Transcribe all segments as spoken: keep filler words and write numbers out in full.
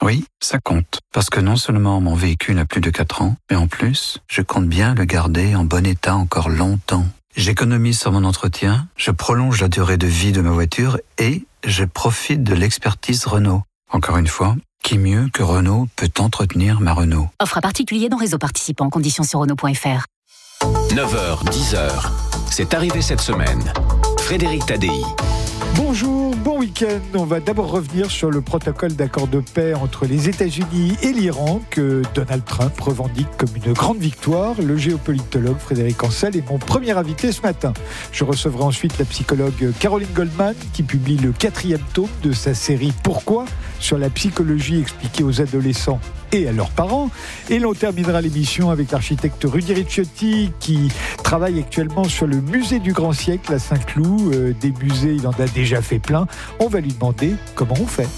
Oui, ça compte. Parce que non seulement mon véhicule a plus de quatre ans, mais en plus, je compte bien le garder en bon état encore longtemps. J'économise sur mon entretien, je prolonge la durée de vie de ma voiture et je profite de l'expertise Renault. Encore une fois, qui mieux que Renault peut entretenir ma Renault? Offre à particulier dans réseau participant. Conditions sur Renault point F R. neuf heures, dix heures. C'est arrivé cette semaine. Frédéric Tadei. Bonjour, bon week-end. On va d'abord revenir sur le protocole d'accord de paix entre les États-Unis et l'Iran que Donald Trump revendique comme une grande victoire. Le géopolitologue Frédéric Ancel est mon premier invité ce matin. Je recevrai ensuite la psychologue Caroline Goldman qui publie le quatrième tome de sa série Pourquoi ? Sur la psychologie expliquée aux adolescents et à leurs parents. Et l'on terminera l'émission avec l'architecte Rudy Ricciotti qui travaille actuellement sur le musée du Grand Siècle à Saint-Cloud. Euh, des musées, il en a déjà fait plein. On va lui demander comment on fait.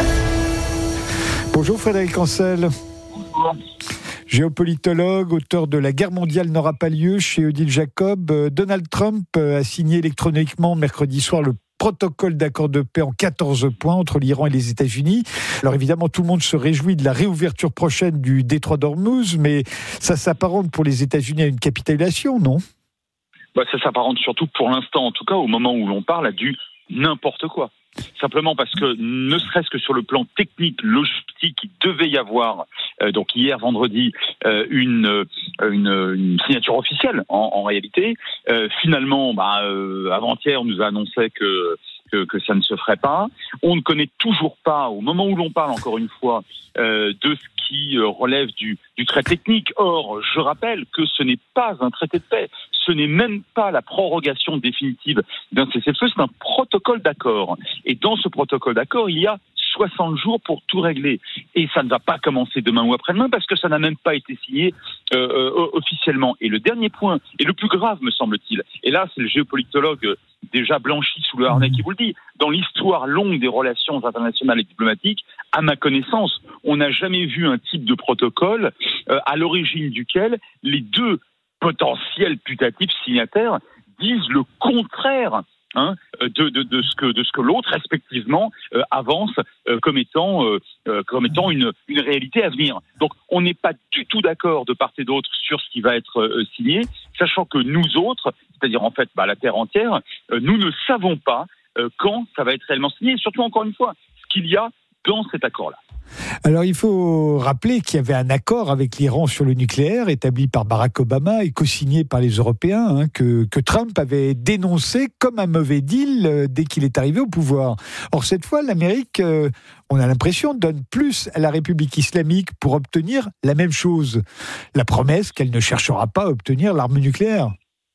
Bonjour Frédéric Ancel. Bonjour. Géopolitologue, auteur de La guerre mondiale n'aura pas lieu chez Odile Jacob. Euh, Donald Trump a signé électroniquement mercredi soir le protocole d'accord de paix en quatorze points entre l'Iran et les États-Unis. Alors évidemment, tout le monde se réjouit de la réouverture prochaine du détroit d'Ormuz, mais ça s'apparente pour les États-Unis à une capitulation, non ? Bah, ça s'apparente surtout pour l'instant, en tout cas au moment où l'on parle, à du n'importe quoi. Simplement parce que, ne serait-ce que sur le plan technique, logistique, il devait y avoir, euh, donc hier vendredi, euh, une, une, une signature officielle en, en réalité. Euh, finalement, bah, euh, avant-hier, on nous a annoncé que, que que ça ne se ferait pas. On ne connaît toujours pas, au moment où l'on parle encore une fois, euh, de ce qui euh, relève du, du trait technique. Or, je rappelle que ce n'est pas un traité de paix. Ce n'est même pas la prorogation définitive d'un cessez-le-feu, c'est un protocole d'accord. Et dans ce protocole d'accord, il y a soixante jours pour tout régler. Et ça ne va pas commencer demain ou après-demain parce que ça n'a même pas été signé euh, euh, officiellement. Et le dernier point, et le plus grave me semble-t-il, et là c'est le géopolitologue déjà blanchi sous le harnais qui vous le dit, dans l'histoire longue des relations internationales et diplomatiques, à ma connaissance, on n'a jamais vu un type de protocole euh, à l'origine duquel les deux potentiels putatifs signataires disent le contraire Hein, de, de, de ce que de ce que l'autre respectivement euh, avance euh, comme étant euh, euh, comme étant une une réalité à venir. Donc on n'est pas du tout d'accord de part et d'autre sur ce qui va être euh, signé, sachant que nous autres, c'est-à-dire en fait bah, la terre entière, euh, nous ne savons pas euh, quand ça va être réellement signé. Et surtout encore une fois, ce qu'il y a dans cet accord-là. Alors il faut rappeler qu'il y avait un accord avec l'Iran sur le nucléaire établi par Barack Obama et co-signé par les Européens hein, que, que Trump avait dénoncé comme un mauvais deal euh, dès qu'il est arrivé au pouvoir. Or cette fois l'Amérique, euh, on a l'impression, donne plus à la République islamique pour obtenir la même chose. La promesse qu'elle ne cherchera pas à obtenir l'arme nucléaire.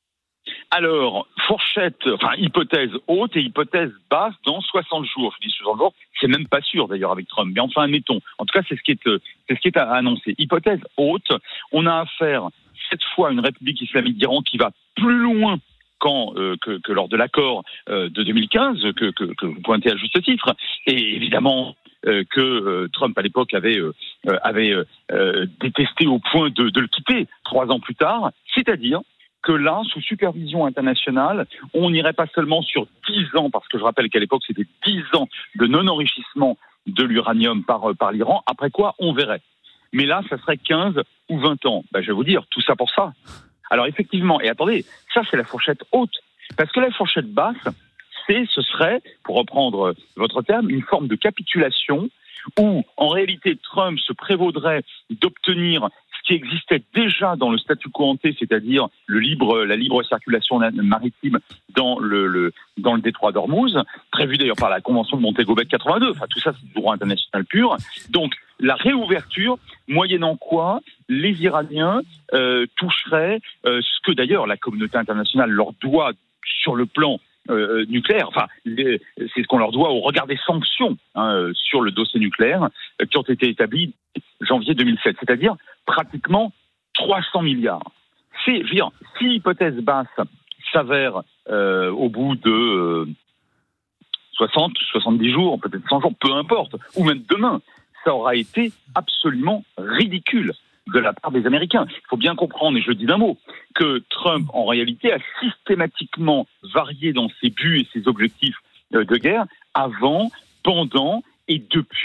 Alors, fourchette, enfin hypothèse haute et hypothèse basse dans soixante jours. Je dis soixante jours, c'est même pas sûr d'ailleurs avec Trump, mais enfin admettons. En tout cas, c'est ce qui est, c'est ce qui est annoncé. Hypothèse haute, on a affaire cette fois à une République islamique d'Iran qui va plus loin quand, euh, que, que lors de l'accord euh, de deux mille quinze, que, que, que vous pointez à juste titre, et évidemment euh, que euh, Trump à l'époque avait, euh, avait euh, détesté au point de, de le quitter trois ans plus tard, c'est-à-dire que là, sous supervision internationale, on n'irait pas seulement sur dix ans, parce que je rappelle qu'à l'époque, c'était dix ans de non-enrichissement de l'uranium par, par l'Iran, après quoi, on verrait. Mais là, ça serait quinze ou vingt ans. Ben, je vais vous dire, tout ça pour ça. Alors effectivement, et attendez, ça c'est la fourchette haute, parce que la fourchette basse, c'est, ce serait, pour reprendre votre terme, une forme de capitulation où, en réalité, Trump se prévaudrait d'obtenir qui existait déjà dans le statu quo ante, c'est-à-dire le libre, la libre circulation maritime dans le, le, dans le détroit d'Ormuz, prévu d'ailleurs par la Convention de Montego Bay de quatre-vingt-deux. Enfin, tout ça, c'est du droit international pur. Donc, la réouverture, moyennant quoi les Iraniens euh, toucheraient euh, ce que d'ailleurs la communauté internationale leur doit sur le plan Euh, nucléaire, enfin, les, c'est ce qu'on leur doit au regard des sanctions hein, sur le dossier nucléaire euh, qui ont été établies janvier deux mille sept, c'est-à-dire pratiquement trois cents milliards. C'est, je veux dire, si l'hypothèse basse s'avère euh, au bout de euh, soixante, soixante-dix jours, peut-être cent jours, peu importe, ou même demain, ça aura été absolument ridicule de la part des Américains. Il faut bien comprendre, et je le dis d'un mot, que Trump, en réalité, a systématiquement varié dans ses buts et ses objectifs de guerre avant, pendant et depuis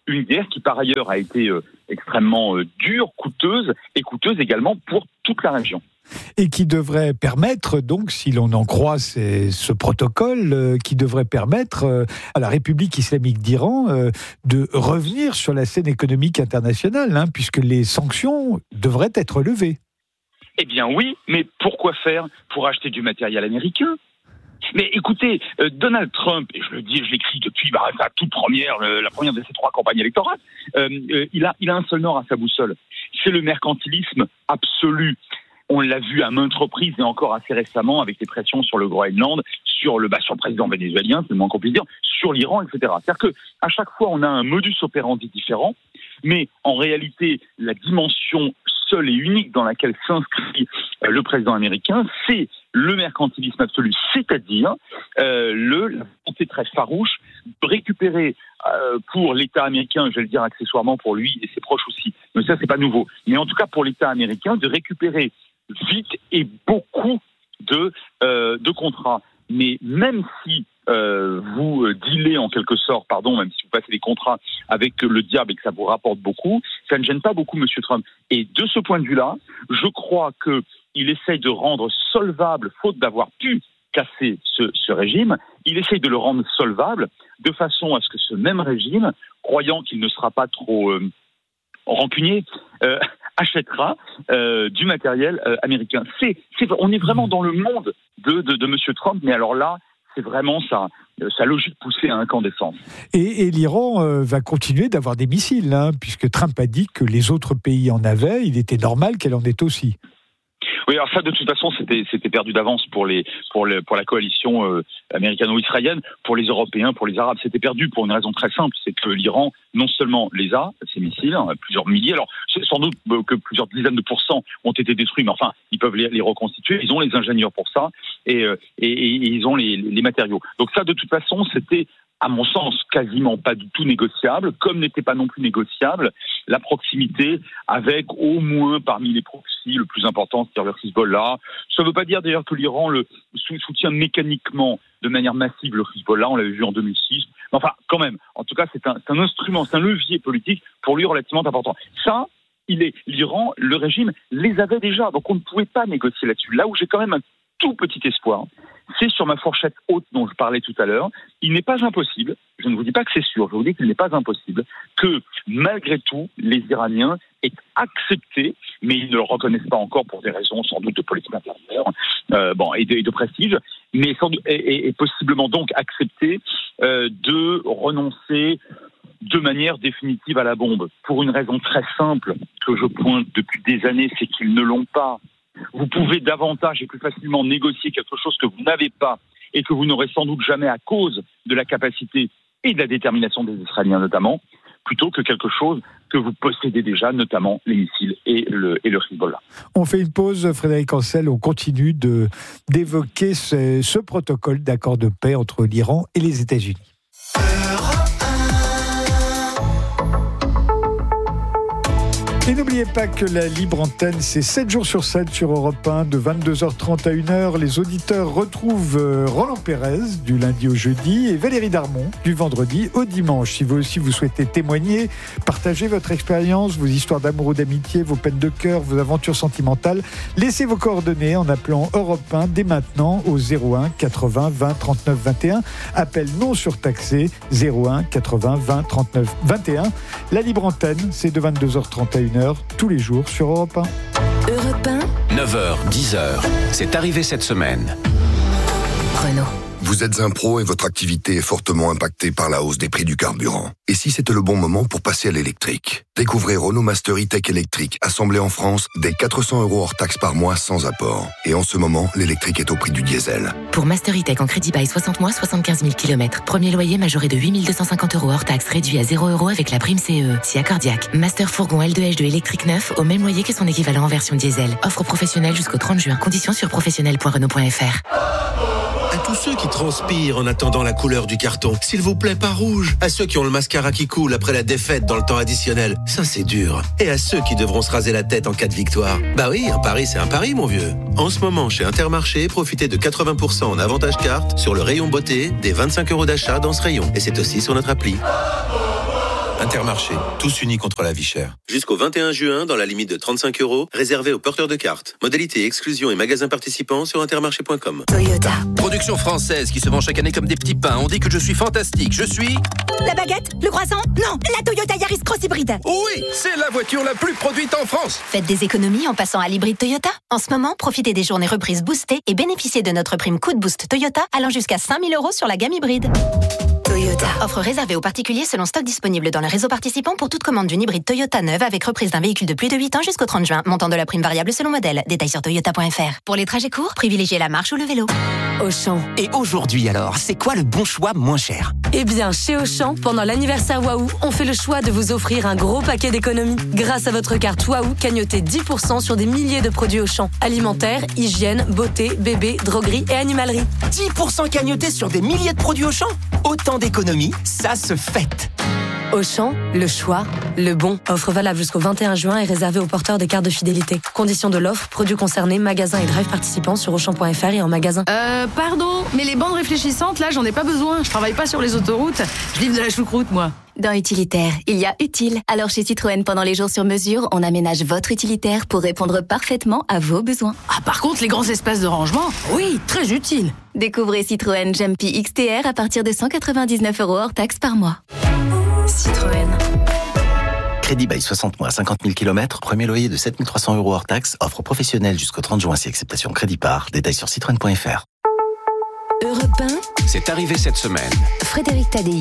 Une guerre qui, par ailleurs, a été euh, extrêmement euh, dure, coûteuse, et coûteuse également pour toute la région. Et qui devrait permettre, donc, si l'on en croit ces, ce protocole, euh, qui devrait permettre euh, à la République islamique d'Iran euh, de revenir sur la scène économique internationale, hein, puisque les sanctions devraient être levées. Eh bien oui, mais pourquoi faire pour acheter du matériel américain ? Mais écoutez, euh, Donald Trump, et je le dis, je l'écris depuis bah, sa toute première, euh, la première de ses trois campagnes électorales, euh, euh, il a, il a un seul nord à sa boussole. C'est le mercantilisme absolu. On l'a vu à maintes reprises et encore assez récemment avec les pressions sur le Groenland, sur le, bah, sur le président vénézuélien, c'est le moins qu'on puisse dire, sur l'Iran, et cetera. C'est-à-dire qu'à chaque fois, on a un modus operandi différent, mais en réalité, la dimension seule et unique dans laquelle s'inscrit euh, le président américain, c'est le mercantilisme absolu, c'est-à-dire euh, le, la volonté très farouche de récupérer euh, pour l'État américain, je vais le dire accessoirement pour lui et ses proches aussi, mais ça c'est pas nouveau, mais en tout cas pour l'État américain, de récupérer vite et beaucoup de, euh, de contrats. Mais même si euh, vous dealez en quelque sorte, pardon, même si vous passez des contrats avec le diable et que ça vous rapporte beaucoup, ça ne gêne pas beaucoup M. Trump. Et de ce point de vue-là, je crois qu'il essaye de rendre solvable, faute d'avoir pu casser ce, ce régime, il essaye de le rendre solvable de façon à ce que ce même régime, croyant qu'il ne sera pas trop euh, rancunier, euh, achètera euh, du matériel euh, américain. C'est, c'est, on est vraiment dans le monde de, de, de M. Trump, mais alors là, c'est vraiment sa, sa logique poussée à incandescence. Et, et l'Iran euh, va continuer d'avoir des missiles, hein, puisque Trump a dit que les autres pays en avaient, il était normal qu'elle en ait aussi. Oui, alors ça, de toute façon, c'était, c'était perdu d'avance pour, les, pour, le, pour la coalition euh, américano-israélienne, pour les Européens, pour les Arabes. C'était perdu pour une raison très simple, c'est que l'Iran, non seulement les a, ces missiles, hein, plusieurs milliers, alors c'est sans doute que plusieurs dizaines de pourcents ont été détruits, mais enfin, ils peuvent les, les reconstituer, ils ont les ingénieurs pour ça, et, et, et ils ont les, les matériaux. Donc ça, de toute façon, c'était, à mon sens, quasiment pas du tout négociable, comme n'était pas non plus négociable la proximité avec au moins parmi les proxys le plus important, c'est-à-dire le Hezbollah. Ça ne veut pas dire d'ailleurs que l'Iran le soutient mécaniquement de manière massive le Hezbollah, on l'avait vu en deux mille six. Mais enfin, quand même, en tout cas, c'est un, c'est un instrument, c'est un levier politique pour lui relativement important. Ça, il est, l'Iran, le régime, les avait déjà, donc on ne pouvait pas négocier là-dessus. Là où j'ai quand même un tout petit espoir, c'est sur ma fourchette haute dont je parlais tout à l'heure. Il n'est pas impossible, je ne vous dis pas que c'est sûr, je vous dis qu'il n'est pas impossible que, malgré tout, les Iraniens aient accepté, mais ils ne le reconnaissent pas encore pour des raisons sans doute de politique intérieure euh, bon, et, de, et de prestige, mais sans doute, et, et, et possiblement donc accepté euh, de renoncer de manière définitive à la bombe. Pour une raison très simple que je pointe depuis des années, c'est qu'ils ne l'ont pas. Vous pouvez davantage et plus facilement négocier quelque chose que vous n'avez pas et que vous n'aurez sans doute jamais à cause de la capacité et de la détermination des Israéliens notamment, plutôt que quelque chose que vous possédez déjà, notamment les missiles et le, et le Hezbollah. On fait une pause, Frédéric Ancel, on continue de, d'évoquer ce, ce protocole d'accord de paix entre l'Iran et les États-Unis. Et n'oubliez pas que la libre antenne, c'est sept jours sur sept sur Europe un, de vingt-deux heures trente à une heure. Les auditeurs retrouvent Roland Pérez du lundi au jeudi et Valérie Darmon du vendredi au dimanche. Si vous aussi vous souhaitez témoigner, partager votre expérience, vos histoires d'amour ou d'amitié, vos peines de cœur, vos aventures sentimentales, laissez vos coordonnées en appelant Europe un dès maintenant au zéro un quatre-vingts vingt trente-neuf vingt et un. Appel non surtaxé zéro un quatre-vingts vingt trente-neuf vingt et un. La libre antenne, c'est de vingt-deux heures trente à une heure tous les jours sur Europe un. Europe un. neuf heures, dix heures. C'est arrivé cette semaine. Renault. Vous êtes un pro et votre activité est fortement impactée par la hausse des prix du carburant. Et si c'était le bon moment pour passer à l'électrique ? Découvrez Renault Master E-Tech électrique, assemblé en France, dès quatre cents euros hors taxe par mois sans apport. Et en ce moment, l'électrique est au prix du diesel. Pour Master E-Tech en crédit bail soixante mois, soixante-quinze mille kilomètres. Premier loyer majoré de huit mille deux cent cinquante euros hors taxe, réduit à zéro euros avec la prime C E E. Si accordiaque. Master Fourgon L deux H deux électrique neuf au même loyer que son équivalent en version diesel. Offre professionnelle jusqu'au trente juin. Conditions sur professionnel point renault point f r. À tous ceux qui transpirent en attendant la couleur du carton, s'il vous plaît, pas rouge. À ceux qui ont le mascara qui coule après la défaite dans le temps additionnel, ça c'est dur. Et à ceux qui devront se raser la tête en cas de victoire. Bah oui, un pari c'est un pari, mon vieux. En ce moment, chez Intermarché, profitez de quatre-vingts pour cent en avantage carte sur le rayon beauté des vingt-cinq euros d'achat dans ce rayon. Et c'est aussi sur notre appli. Intermarché, tous unis contre la vie chère. Jusqu'au vingt et un juin, dans la limite de trente-cinq euros, réservé aux porteurs de cartes. Modalité, exclusion et magasins participants sur intermarché point com. Toyota. Production française qui se vend chaque année comme des petits pains. On dit que je suis fantastique. Je suis... La baguette? Le croissant? Non, la Toyota Yaris Cross Hybride. Oui, c'est la voiture la plus produite en France. Faites des économies en passant à l'hybride Toyota. En ce moment, profitez des journées reprises boostées et bénéficiez de notre prime coup de boost Toyota allant jusqu'à cinq mille euros sur la gamme hybride. Toyota. Offre réservée aux particuliers selon stock disponible dans le réseau participant pour toute commande d'une hybride Toyota neuve avec reprise d'un véhicule de plus de huit ans jusqu'au trente juin. Montant de la prime variable selon modèle. Détails sur toyota point f r. Pour les trajets courts, privilégiez la marche ou le vélo. Auchan. Et aujourd'hui alors, c'est quoi le bon choix moins cher? Eh bien, chez Auchan, pendant l'anniversaire Waouh, on fait le choix de vous offrir un gros paquet d'économies. Grâce à votre carte Waouh, cagnotez dix pour cent sur des milliers de produits Auchan. Alimentaire, hygiène, beauté, bébé, droguerie et animalerie. dix pour cent cagnotés sur des milliers de produits Auchan? Autant d'économies, ça se fête. Auchan, le choix, le bon. Offre valable jusqu'au vingt et un juin et réservée aux porteurs des cartes de fidélité. Conditions de l'offre, produits concernés, magasins et drive participants sur auchan point f r et en magasin. Euh, pardon, mais les bandes réfléchissantes, là, j'en ai pas besoin. Je travaille pas sur les autoroutes. Je livre de la choucroute, moi. Dans Utilitaire, il y a utile. Alors chez Citroën, pendant les jours sur mesure, on aménage votre utilitaire pour répondre parfaitement à vos besoins. Ah, par contre, les grands espaces de rangement, oui, très utile. Découvrez Citroën Jumpy X T R à partir de cent quatre-vingt-dix-neuf euros hors taxe par mois. Citroën. Crédit bail soixante mois, cinquante mille kilomètres, premier loyer de sept mille trois cents euros hors taxe, offre professionnelle jusqu'au trente juin si acceptation crédit par. Détails sur citroën point f r. Europe un. C'est arrivé cette semaine. Frédéric Tadei.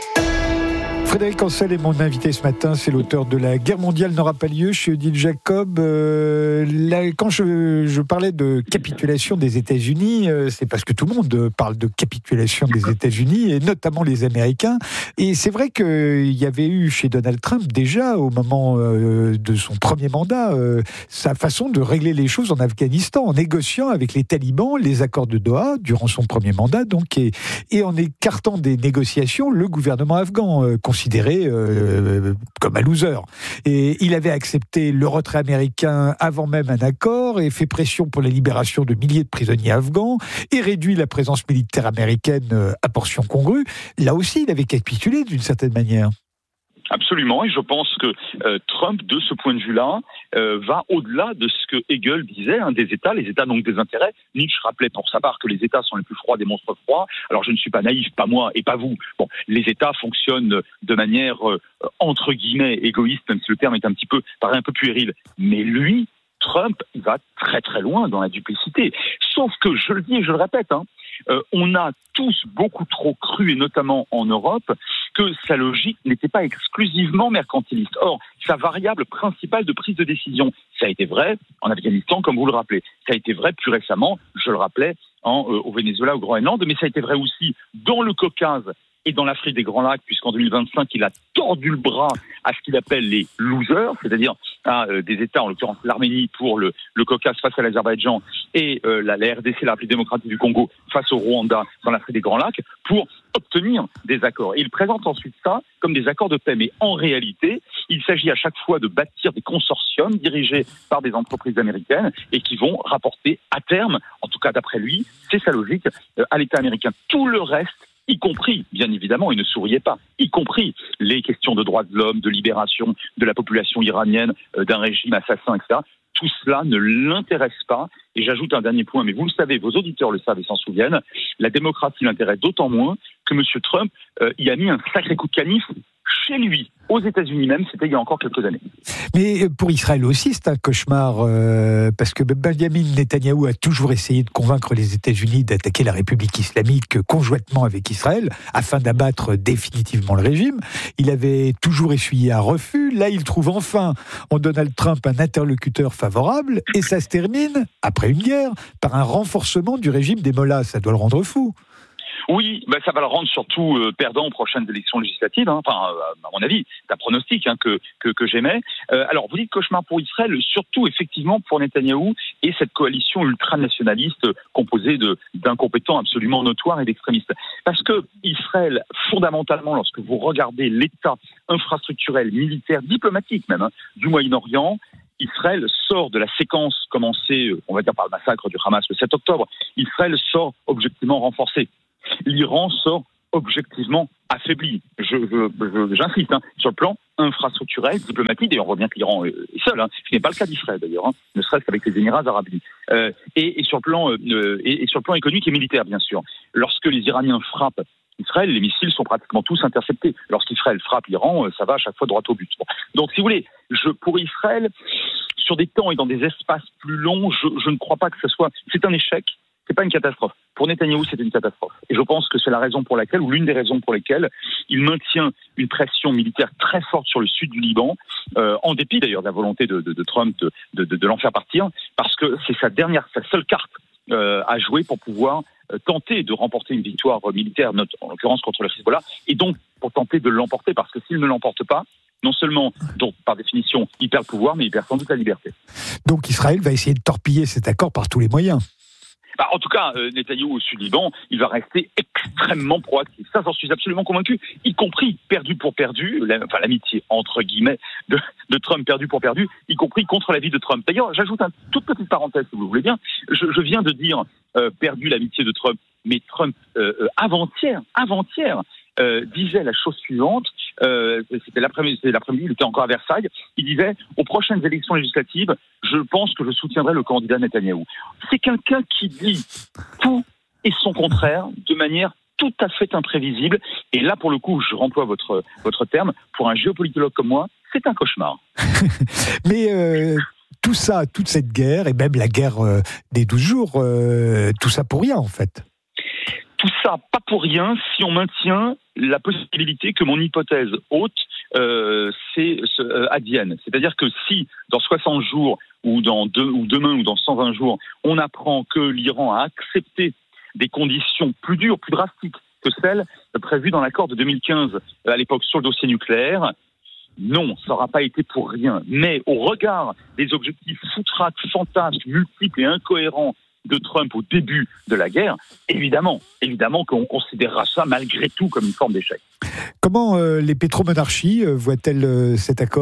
Frédéric Ancel est mon invité ce matin, c'est l'auteur de La guerre mondiale n'aura pas lieu chez Odile Jacob. Euh, là, quand je, je parlais de capitulation des États-Unis, euh, c'est parce que tout le monde parle de capitulation des États-Unis, et notamment les Américains. Et c'est vrai qu'il y avait eu chez Donald Trump déjà, au moment euh, de son premier mandat, euh, sa façon de régler les choses en Afghanistan, en négociant avec les talibans les accords de Doha, durant son premier mandat, donc, et, et en écartant des négociations le gouvernement afghan, euh, considéré euh, comme un loser. Et il avait accepté le retrait américain avant même un accord et fait pression pour la libération de milliers de prisonniers afghans et réduit la présence militaire américaine à portion congrue. Là aussi, il avait capitulé d'une certaine manière. Absolument, et je pense que euh, Trump, de ce point de vue-là, euh, va au-delà de ce que Hegel disait, hein, des États, les États donc des intérêts. Nietzsche rappelait pour sa part que les États sont les plus froids des monstres froids. Alors je ne suis pas naïf, pas moi et pas vous. Bon, les États fonctionnent de manière euh, entre guillemets égoïste, même si le terme est un petit peu, paraît un peu puéril. Mais lui, Trump, il va très très loin dans la duplicité. Sauf que, je le dis et je le répète, hein, euh, on a tous beaucoup trop cru, et notamment en Europe, que sa logique n'était pas exclusivement mercantiliste. Or, sa variable principale de prise de décision, ça a été vrai en Afghanistan, comme vous le rappelez. Ça a été vrai plus récemment, je le rappelais, en, euh, au Venezuela, au Groenland, mais ça a été vrai aussi dans le Caucase et dans l'Afrique des Grands Lacs, puisqu'en deux mille vingt-cinq, il a tordu le bras à ce qu'il appelle les losers, c'est-à-dire à euh, des États, en l'occurrence l'Arménie pour le, le Caucase face à l'Azerbaïdjan et euh, la, la R D C, la République démocratique du Congo, face au Rwanda dans l'Afrique des Grands Lacs, pour obtenir des accords. Et il présente ensuite ça comme des accords de paix. Mais en réalité, il s'agit à chaque fois de bâtir des consortiums dirigés par des entreprises américaines et qui vont rapporter à terme, en tout cas d'après lui, c'est sa logique, euh, à l'État américain. Tout le reste, y compris, bien évidemment, il ne souriait pas, y compris les questions de droits de l'homme, de libération de la population iranienne, euh, d'un régime assassin, et cetera. Tout cela ne l'intéresse pas. Et j'ajoute un dernier point, mais vous le savez, vos auditeurs le savent et s'en souviennent, la démocratie l'intéresse d'autant moins que M. Trump euh, y a mis un sacré coup de canif chez lui, aux États-Unis même, c'était il y a encore quelques années. Mais pour Israël aussi, c'est un cauchemar, euh, parce que Benjamin Netanyahou a toujours essayé de convaincre les États-Unis d'attaquer la République islamique conjointement avec Israël, afin d'abattre définitivement le régime. Il avait toujours essuyé un refus. Là, il trouve enfin en Donald Trump un interlocuteur favorable, et ça se termine, après une guerre, par un renforcement du régime des mollahs. Ça doit le rendre fou. Oui, ben ça va le rendre surtout euh, perdant aux prochaines élections législatives. Hein. Enfin, euh, à mon avis, c'est un pronostic hein, que, que que j'émets. Euh, alors, vous dites cauchemar pour Israël, surtout effectivement pour Netanyahou et cette coalition ultranationaliste composée de d'incompétents absolument notoires et d'extrémistes. Parce que Israël, fondamentalement, lorsque vous regardez l'état infrastructurel, militaire, diplomatique même, hein, du Moyen-Orient, Israël sort de la séquence commencée, on va dire, par le massacre du Hamas le sept octobre. Israël sort objectivement renforcé. L'Iran sort objectivement affaibli. Je, je, je, j'insiste, hein, sur le plan infrastructurel, diplomatique, et on voit bien que l'Iran est seul, hein, ce n'est pas le cas d'Israël d'ailleurs, hein, ne serait-ce qu'avec les Émirats arabes unis. Euh, et, et, sur le plan, euh, et, et sur le plan économique et militaire, bien sûr. Lorsque les Iraniens frappent Israël, les missiles sont pratiquement tous interceptés. Lorsqu'Israël frappe l'Iran, ça va à chaque fois droit au but. Bon. Donc, si vous voulez, je, pour Israël, sur des temps et dans des espaces plus longs, je, je ne crois pas que ce soit... C'est un échec, c'est pas une catastrophe. Pour Netanyahou, c'est une catastrophe. Et je pense que c'est la raison pour laquelle, ou l'une des raisons pour lesquelles, il maintient une pression militaire très forte sur le sud du Liban, euh, en dépit d'ailleurs de la volonté de, de, de Trump de, de, de, de l'en faire partir, parce que c'est sa dernière, sa seule carte euh, à jouer pour pouvoir tenter de remporter une victoire militaire, en l'occurrence contre le Hezbollah, et donc pour tenter de l'emporter, parce que s'il ne l'emporte pas, non seulement, donc par définition, il perd le pouvoir, mais il perd sans doute la liberté. Donc Israël va essayer de torpiller cet accord par tous les moyens. Bah, en tout cas, euh, Netanyahou au Sud-Liban, il va rester extrêmement proactif. Ça, j'en suis absolument convaincu, y compris perdu pour perdu, la, enfin l'amitié entre guillemets de, de Trump perdu pour perdu, y compris contre l'avis de Trump. D'ailleurs, j'ajoute une toute petite parenthèse, si vous le voulez bien. Je, je viens de dire euh, perdu l'amitié de Trump, mais Trump euh, euh, avant-hier, avant-hier, euh, disait la chose suivante. Euh, c'était l'après-midi, c'était l'après-midi, il était encore à Versailles. Il disait aux prochaines élections législatives, je pense que je soutiendrai le candidat Netanyahou. C'est quelqu'un qui dit tout et son contraire de manière tout à fait imprévisible. Et là, pour le coup, je remploie votre votre terme. Pour un géopolitologue comme moi, c'est un cauchemar. Mais euh, tout ça, toute cette guerre, et même la guerre euh, des douze jours, euh, tout ça pour rien en fait. Tout ça, pas pour rien, si on maintient la possibilité que mon hypothèse haute euh, c'est, euh, advienne. C'est-à-dire que si, dans soixante jours, ou, dans deux, ou demain, ou dans cent vingt jours, on apprend que l'Iran a accepté des conditions plus dures, plus drastiques que celles prévues dans l'accord de deux mille quinze, à l'époque sur le dossier nucléaire, non, ça n'aura pas été pour rien. Mais au regard des objectifs foutraques, fantasques, multiples et incohérents de Trump au début de la guerre, évidemment, évidemment qu'on considérera ça malgré tout comme une forme d'échec. Comment euh, les pétromonarchies euh, voient-elles euh, cet accord ?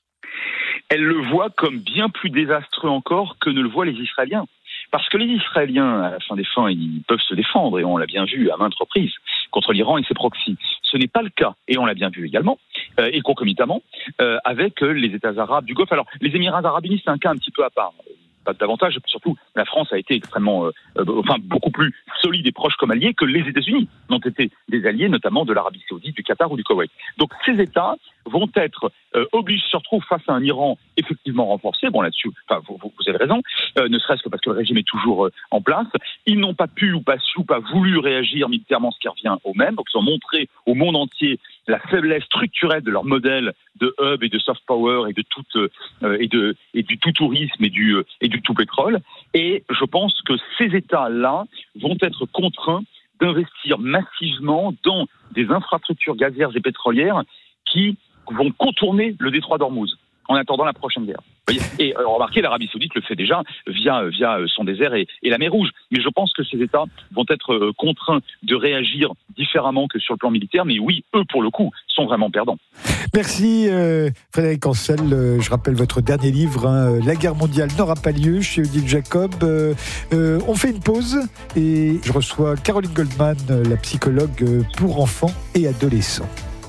Elles le voient comme bien plus désastreux encore que ne le voient les Israéliens. Parce que les Israéliens, à la fin des fins, ils peuvent se défendre, et on l'a bien vu à maintes reprises, contre l'Iran et ses proxys. Ce n'est pas le cas, et on l'a bien vu également, euh, et concomitamment, euh, avec euh, les États arabes du Golfe. Alors, les Émirats arabes unis, c'est un cas un petit peu à part. Pas davantage, surtout, la France a été extrêmement, euh, euh, enfin, beaucoup plus solide et proche comme allié que les États-Unis n'ont été des alliés, notamment de l'Arabie Saoudite, du Qatar ou du Koweït. Donc, ces États vont être euh, obligés, se retrouvent face à un Iran effectivement renforcé. Bon, là-dessus, enfin, vous, vous, vous avez raison, euh, ne serait-ce que parce que le régime est toujours euh, en place. Ils n'ont pas pu ou pas su ou pas voulu réagir militairement, ce qui revient au même. Donc, ils ont montré au monde entier la faiblesse structurelle de leur modèle de hub et de soft power et de tout euh, et de et du tout tourisme et du euh, et du tout pétrole. Et je pense que ces États-là vont être contraints d'investir massivement dans des infrastructures gazières et pétrolières qui vont contourner le détroit d'Ormuz en attendant la prochaine guerre. Et euh, remarquez, l'Arabie Saoudite le fait déjà via via son désert et, et la mer Rouge. Mais je pense que ces États vont être euh, contraints de réagir différemment que sur le plan militaire. Mais oui, eux, pour le coup, sont vraiment perdants. Merci euh, Frédéric Ancel. Euh, je rappelle votre dernier livre, hein, La guerre mondiale n'aura pas lieu, chez Odile Jacob. Euh, euh, on fait une pause et je reçois Caroline Goldman, la psychologue pour enfants et adolescents.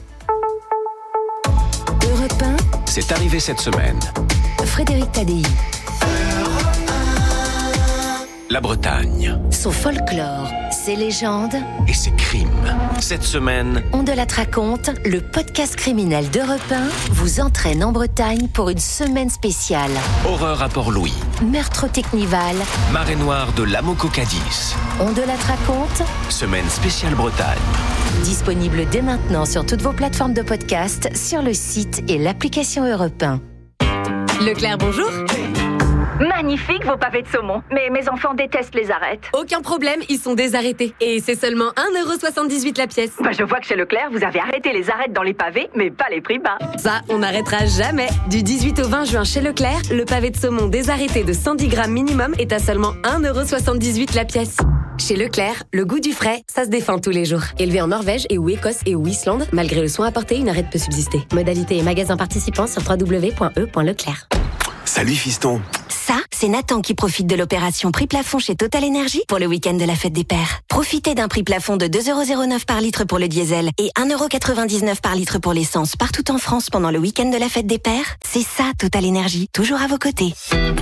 C'est arrivé cette semaine. Frédéric Tadei. La Bretagne. Son folklore, ses légendes et ses crimes. Cette semaine, On de la raconte, le podcast criminel d'Europe un vous entraîne en Bretagne pour une semaine spéciale. Horreur à Port-Louis. Meurtre au Technival. Marée noire de l'Amoco-Cadiz. On de la raconte. Semaine spéciale Bretagne. Disponible dès maintenant sur toutes vos plateformes de podcast, sur le site et l'application Europe un. Leclerc, bonjour. Magnifique vos pavés de saumon, mais mes enfants détestent les arêtes. Aucun problème, ils sont désarrêtés. Et c'est seulement un euro soixante-dix-huit la pièce. Bah, je vois que chez Leclerc, vous avez arrêté les arêtes dans les pavés, mais pas les prix bas. Ça, on n'arrêtera jamais. Du dix-huit au vingt juin chez Leclerc, le pavé de saumon désarrêté de cent dix grammes minimum est à seulement un euro soixante-dix-huit la pièce. Chez Leclerc, le goût du frais, ça se défend tous les jours. Élevé en Norvège et ou Écosse et ou Islande, malgré le soin apporté, une arête peut subsister. Modalité et magasin participants sur w w w point e point leclerc. Salut fiston. Ça, c'est c'est Nathan qui profite de l'opération prix plafond chez Total Energy pour le week-end de la fête des pères. Profitez d'un prix plafond de deux euros zéro neuf par litre pour le diesel et un euro quatre-vingt-dix-neuf par litre pour l'essence partout en France pendant le week-end de la fête des pères. C'est ça Total Energy, toujours à vos côtés.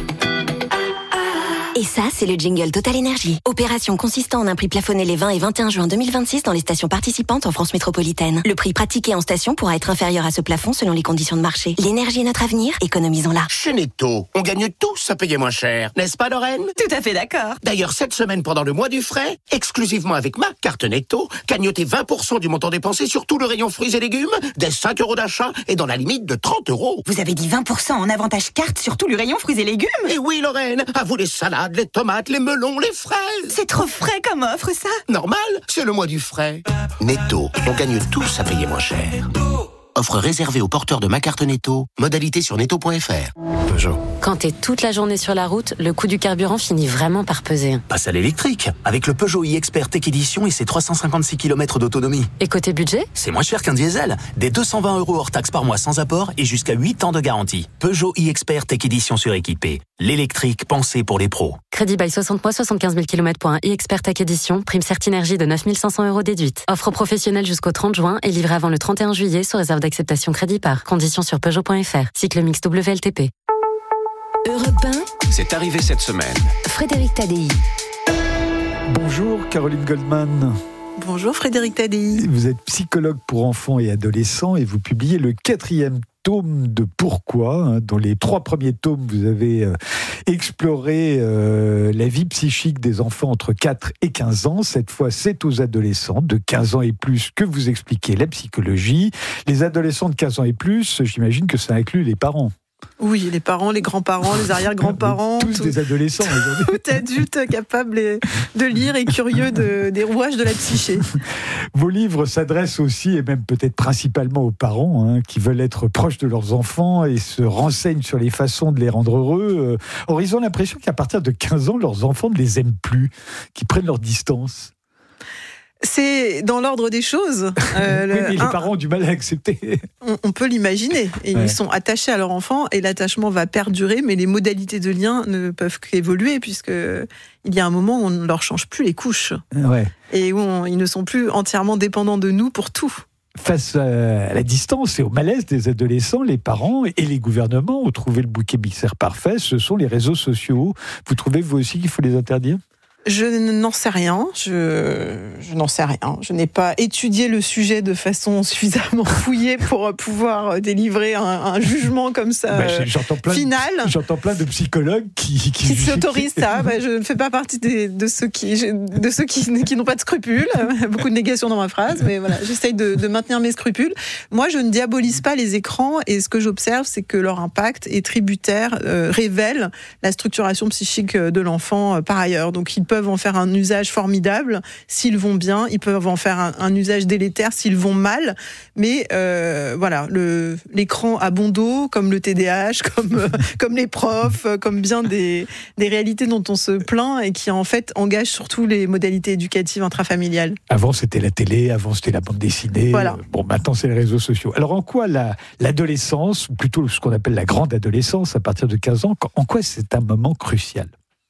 Et ça, c'est le jingle Total Energy. Opération consistant en un prix plafonné les vingt et vingt et un juin deux mille vingt-six dans les stations participantes en France métropolitaine. Le prix pratiqué en station pourra être inférieur à ce plafond selon les conditions de marché. L'énergie est notre avenir, économisons-la. Chez Netto, on gagne tous à payer moins cher. N'est-ce pas, Lorraine? Tout à fait d'accord. D'ailleurs, cette semaine, pendant le mois du frais, exclusivement avec ma carte Netto, cagnotez vingt pour cent du montant dépensé sur tout le rayon fruits et légumes, dès cinq euros d'achat et dans la limite de trente euros. Vous avez dit vingt pour cent en avantage carte sur tout le rayon fruits et légumes? Et oui, Lorraine, à vous les salades, les tomates, les melons, les fraises. C'est trop frais comme offre, ça. Normal, c'est le mois du frais. Netto, on gagne tous à payer moins cher. Offre réservée aux porteurs de ma carte Netto. Modalité sur netto point f r. Peugeot. Quand t'es toute la journée sur la route, le coût du carburant finit vraiment par peser. Passe à l'électrique, avec le Peugeot e-Expert Tech Edition et ses trois cent cinquante-six kilomètres d'autonomie. Et côté budget ? C'est moins cher qu'un diesel. Des deux cent vingt euros hors taxe par mois sans apport et jusqu'à huit ans de garantie. Peugeot e-Expert Tech Edition suréquipé. L'électrique pensé pour les pros. Crédit bail soixante mois, soixante-quinze mille kilomètres pour un e-Expert Tech Edition. Prime Certinergie de neuf mille cinq cents euros déduite. Offre professionnelle jusqu'au trente juin et livré avant le trente et un juillet sous réserve d'acceptation crédit par. Conditions sur Peugeot point f r. Cycle mix W L T P. Europe un, C'est arrivé cette semaine. Frédéric Tadei. Bonjour Caroline Goldman. Bonjour Frédéric Tadei. Vous êtes psychologue pour enfants et adolescents et vous publiez le quatrième tome de Pourquoi, hein, dans les trois premiers tomes, vous avez euh, exploré euh, la vie psychique des enfants entre quatre et quinze ans. Cette fois, c'est aux adolescents de quinze ans et plus que vous expliquez la psychologie. Les adolescents de quinze ans et plus, j'imagine que ça inclut les parents. Oui, les parents, les grands-parents, les arrière-grands-parents. Tous tout, des adolescents aujourd'hui. Tout adulte capable de lire et curieux de, des rouages de la psyché. Vos livres s'adressent aussi, et même peut-être principalement aux parents, hein, qui veulent être proches de leurs enfants et se renseignent sur les façons de les rendre heureux. Or, ils ont l'impression qu'à partir de quinze ans, leurs enfants ne les aiment plus, qu'ils prennent leur distance. C'est dans l'ordre des choses. Euh, le, oui, mais les un, parents ont du mal à accepter. On, on peut l'imaginer. Et ouais. Ils sont attachés à leur enfant et l'attachement va perdurer, mais les modalités de lien ne peuvent qu'évoluer puisque il y a un moment où on ne leur change plus les couches. Ouais. Et où on, ils ne sont plus entièrement dépendants de nous pour tout. Face à la distance et au malaise des adolescents, les parents et les gouvernements ont trouvé le bouc émissaire parfait. Ce sont les réseaux sociaux. Vous trouvez, vous aussi, qu'il faut les interdire ? Je n'en sais rien, je, je n'en sais rien. Je n'ai pas étudié le sujet de façon suffisamment fouillée pour pouvoir délivrer un, un jugement comme ça bah, j'entends plein final. De, j'entends plein de psychologues qui qui, qui s'autorisent ça. Bah, je ne fais pas partie des, de ceux qui de ceux qui, qui n'ont pas de scrupules. Beaucoup de négations dans ma phrase, mais voilà, j'essaye de, de maintenir mes scrupules. Moi, je ne diabolise pas les écrans et ce que j'observe, c'est que leur impact est tributaire, euh, révèle la structuration psychique de l'enfant euh, par ailleurs. Donc, ils peuvent en faire un usage formidable s'ils vont bien, ils peuvent en faire un, un usage délétère s'ils vont mal, mais euh, voilà, le, l'écran à bon dos, comme le T D A H, comme, euh, comme les profs, comme bien des, des réalités dont on se plaint et qui en fait engagent surtout les modalités éducatives intrafamiliales. Avant c'était la télé, avant c'était la bande dessinée, voilà. Bon maintenant c'est les réseaux sociaux. Alors en quoi la, l'adolescence, ou plutôt ce qu'on appelle la grande adolescence à partir de quinze ans, en quoi c'est un moment crucial ?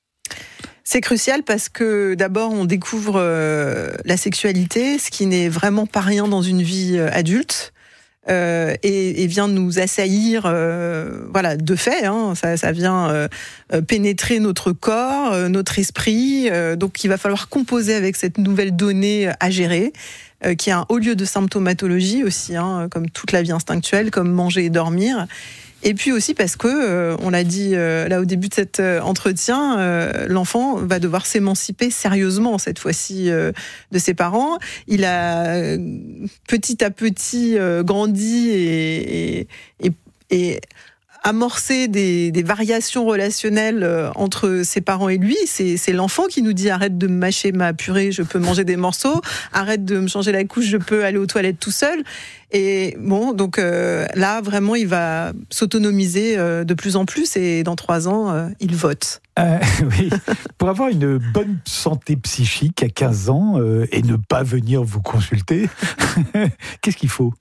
C'est crucial parce que d'abord on découvre euh, la sexualité, ce qui n'est vraiment pas rien dans une vie euh, adulte. Euh, et, et vient nous assaillir, euh, voilà, de fait, hein, ça, ça vient euh, pénétrer notre corps, euh, notre esprit. Euh, donc, il va falloir composer avec cette nouvelle donnée à gérer, euh, qui a un haut lieu de symptomatologie aussi, hein, comme toute la vie instinctuelle, comme manger et dormir. Et puis aussi parce que, euh, on l'a dit euh, là au début de cet euh, entretien, euh, l'enfant va devoir s'émanciper sérieusement cette fois-ci euh, de ses parents. Il a euh, petit à petit euh, grandi et, et, et, et amorcé des, des variations relationnelles entre ses parents et lui. C'est, c'est l'enfant qui nous dit « arrête de me mâcher ma purée, je peux manger des morceaux. Arrête de me changer la couche, je peux aller aux toilettes tout seul. » Et bon, donc euh, là, vraiment, il va s'autonomiser euh, de plus en plus et dans trois ans, euh, il vote. Euh, oui. Pour avoir une bonne santé psychique à quinze ans euh, et ne pas venir vous consulter, qu'est-ce qu'il faut ?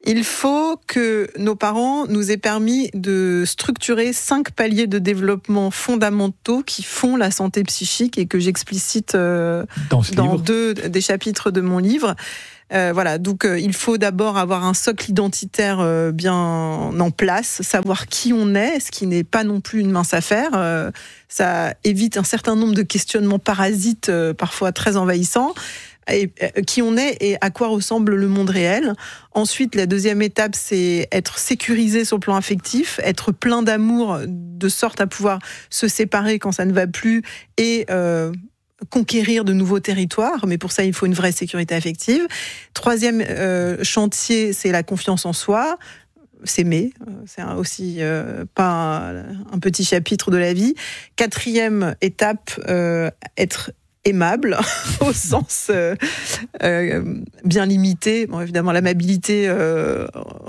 Il faut que nos parents nous aient permis de structurer cinq paliers de développement fondamentaux qui font la santé psychique et que j'explicite euh, dans, dans deux des chapitres de mon livre. Euh, voilà, donc euh, il faut d'abord avoir un socle identitaire euh, bien en place, savoir qui on est, ce qui n'est pas non plus une mince affaire. Euh, ça évite un certain nombre de questionnements parasites, euh, parfois très envahissants. Et, euh, qui on est et à quoi ressemble le monde réel. Ensuite, la deuxième étape, c'est être sécurisé sur le plan affectif, être plein d'amour de sorte à pouvoir se séparer quand ça ne va plus et euh, conquérir de nouveaux territoires, mais pour ça, il faut une vraie sécurité affective. Troisième euh, chantier, c'est la confiance en soi. S'aimer, c'est aussi euh, pas un, un petit chapitre de la vie. Quatrième étape, euh, être aimable au sens euh, euh, bien limité. Bon, évidemment, l'amabilité euh,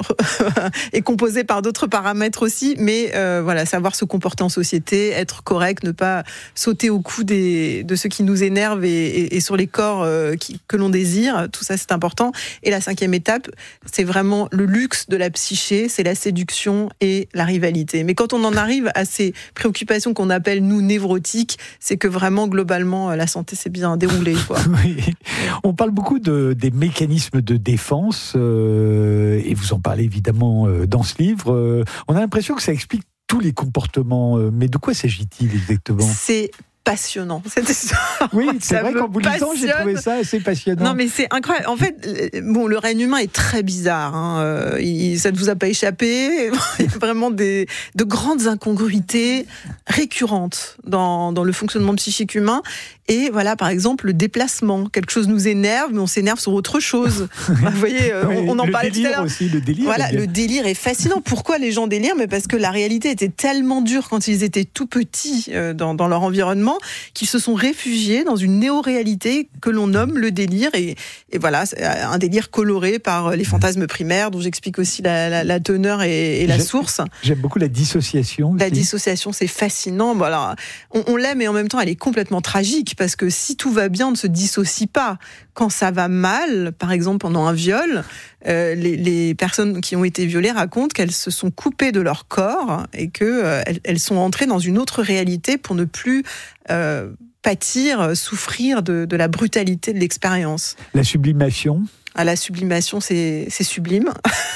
est composée par d'autres paramètres aussi, mais euh, voilà, savoir se comporter en société, être correct, ne pas sauter au cou des, de ceux qui nous énervent et, et, et sur les corps euh, qui, que l'on désire. Tout ça, c'est important. Et la cinquième étape, c'est vraiment le luxe de la psyché, c'est la séduction et la rivalité. Mais quand on en arrive à ces préoccupations qu'on appelle, nous, névrotiques, c'est que vraiment, globalement, la santé c'est bien déroulé, quoi. Oui. On parle beaucoup de, des mécanismes de défense, euh, et vous en parlez évidemment euh, dans ce livre. Euh, on a l'impression que ça explique tous les comportements, euh, mais de quoi s'agit-il exactement ? C'est passionnant, cette histoire. Oui, c'est vrai qu'en vous lisant, j'ai trouvé ça assez passionnant. Non, mais c'est incroyable. En fait, bon, le règne humain est très bizarre. Hein. Il, ça ne vous a pas échappé. Il y a vraiment des, de grandes incongruités récurrentes dans, dans le fonctionnement psychique humain. Et voilà, par exemple, le déplacement. Quelque chose nous énerve, mais on s'énerve sur autre chose. Vous voyez, oui, on, on en le parlait tout à l'heure. Aussi, le délire. Voilà, le délire est fascinant. Pourquoi les gens délirent ? Mais parce que la réalité était tellement dure quand ils étaient tout petits dans, dans leur environnement qu'ils se sont réfugiés dans une néo-réalité que l'on nomme le délire. Et, et voilà, c'est un délire coloré par les fantasmes primaires, dont j'explique aussi la, la, la teneur et, et la j'aime, source. J'aime beaucoup la dissociation. La aussi. dissociation, c'est fascinant. Bon, alors, on, on l'aime, et en même temps, elle est complètement tragique, parce que si tout va bien, on ne se dissocie pas. Quand ça va mal, par exemple pendant un viol, euh, les, les personnes qui ont été violées racontent qu'elles se sont coupées de leur corps et qu'elles euh, elles sont entrées dans une autre réalité pour ne plus euh, pâtir, souffrir de, de la brutalité de l'expérience. La sublimation ? À la sublimation, c'est, c'est sublime.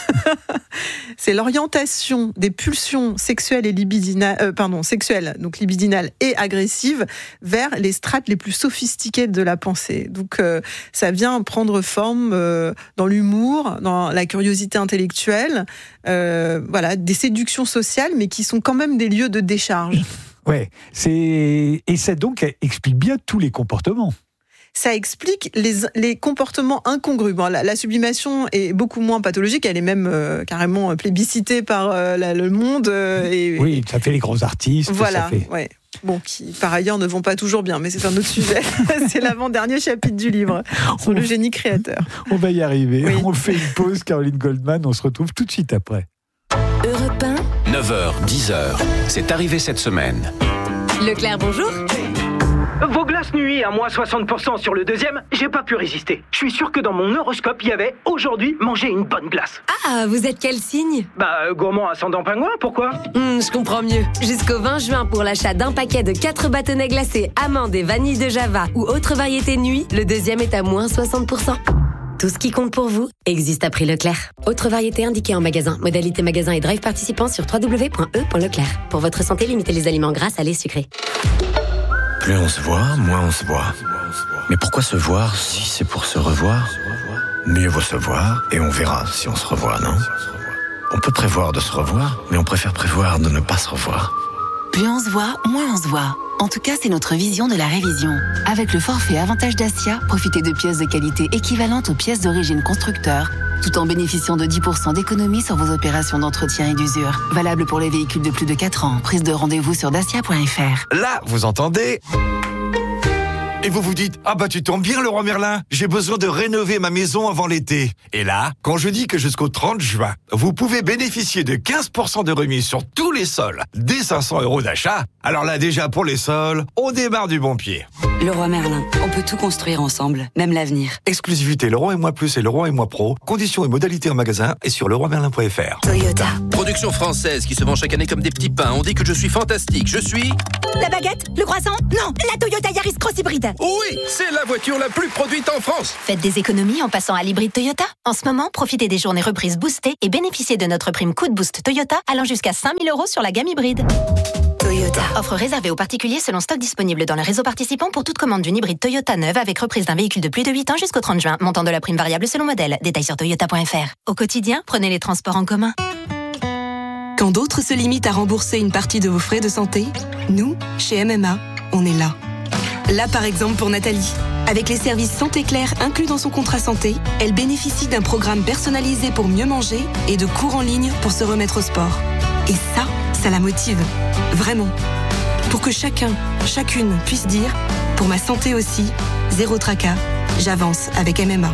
C'est l'orientation des pulsions sexuelles et libidinales, euh, pardon, sexuelles, donc libidinales et agressives, vers les strates les plus sophistiquées de la pensée. Donc, euh, ça vient prendre forme euh, dans l'humour, dans la curiosité intellectuelle, euh, voilà, des séductions sociales, mais qui sont quand même des lieux de décharge. Ouais, c'est et ça donc explique bien tous les comportements. Ça explique les, les comportements incongrus. Bon, la, la sublimation est beaucoup moins pathologique, elle est même euh, carrément plébiscitée par euh, la, le monde. Euh, et, oui, ça fait les grands artistes. Voilà, ça fait... ouais. Bon, qui par ailleurs ne vont pas toujours bien, mais c'est un autre sujet. C'est l'avant-dernier chapitre du livre, sur le génie créateur. On va y arriver. Oui. On fait une pause, Caroline Goldman, on se retrouve tout de suite après. Europe un, neuf heures, dix heures, c'est arrivé cette semaine. Leclerc, bonjour. Vos glaces nuit à moins soixante pour cent sur le deuxième, j'ai pas pu résister. Je suis sûr que dans mon horoscope, il y avait aujourd'hui manger une bonne glace. Ah, vous êtes quel signe ? Bah, euh, gourmand ascendant pingouin, pourquoi ? Hum, je comprends mieux. Jusqu'au vingt juin, pour l'achat d'un paquet de quatre bâtonnets glacés amandes et vanille de Java ou autre variété nuit, le deuxième est à moins soixante pour cent. Tout ce qui compte pour vous existe à prix Leclerc. Autre variété indiquée en magasin. Modalité magasin et drive participant sur w w w point e point leclerc. Pour votre santé, limitez les aliments gras, salés, sucrés. Plus on se voit, moins on se voit. Mais pourquoi se voir si c'est pour se revoir ? Mieux vaut se voir et on verra si on se revoit, non ? On peut prévoir de se revoir, mais on préfère prévoir de ne pas se revoir. Plus on se voit, moins on se voit. En tout cas, c'est notre vision de la révision. Avec le forfait Avantage Dacia, profitez de pièces de qualité équivalentes aux pièces d'origine constructeur, tout en bénéficiant de dix pour cent d'économie sur vos opérations d'entretien et d'usure. Valable pour les véhicules de plus de quatre ans. Prise de rendez-vous sur dacia point f r. Là, vous entendez ? Et vous vous dites, ah bah tu tombes bien Leroy Merlin, j'ai besoin de rénover ma maison avant l'été. Et là, quand je dis que jusqu'au trente juin, vous pouvez bénéficier de quinze pour cent de remise sur tous les sols, dès cinq cents euros d'achat, alors là déjà pour les sols, on démarre du bon pied. Leroy Merlin, on peut tout construire ensemble, même l'avenir. Exclusivité Leroy et Moi Plus et Leroy et Moi Pro, conditions et modalités en magasin et sur leroy merlin point f r. Toyota. Production française qui se vend chaque année comme des petits pains. On dit que je suis fantastique, je suis... La baguette? Le croissant? Non, la Toyota Yaris Cross Hybride. Oui, c'est la voiture la plus produite en France. Faites des économies en passant à l'hybride Toyota. En ce moment, profitez des journées reprises boostées et bénéficiez de notre prime Coup de Boost Toyota allant jusqu'à cinq mille euros sur la gamme hybride. Toyota. Offre réservée aux particuliers selon stock disponible dans le réseau participant pour toute commande d'une hybride Toyota neuve avec reprise d'un véhicule de plus de huit ans jusqu'au trente juin. Montant de la prime variable selon modèle. Détails sur toyota point f r. Au quotidien, prenez les transports en commun. Quand d'autres se limitent à rembourser une partie de vos frais de santé, nous, chez M M A, on est là. Là, par exemple, pour Nathalie. Avec les services Santé Claire inclus dans son contrat santé, elle bénéficie d'un programme personnalisé pour mieux manger et de cours en ligne pour se remettre au sport. Et ça, ça la motive. Vraiment. Pour que chacun, chacune puisse dire « Pour ma santé aussi, zéro tracas, j'avance avec M M A ».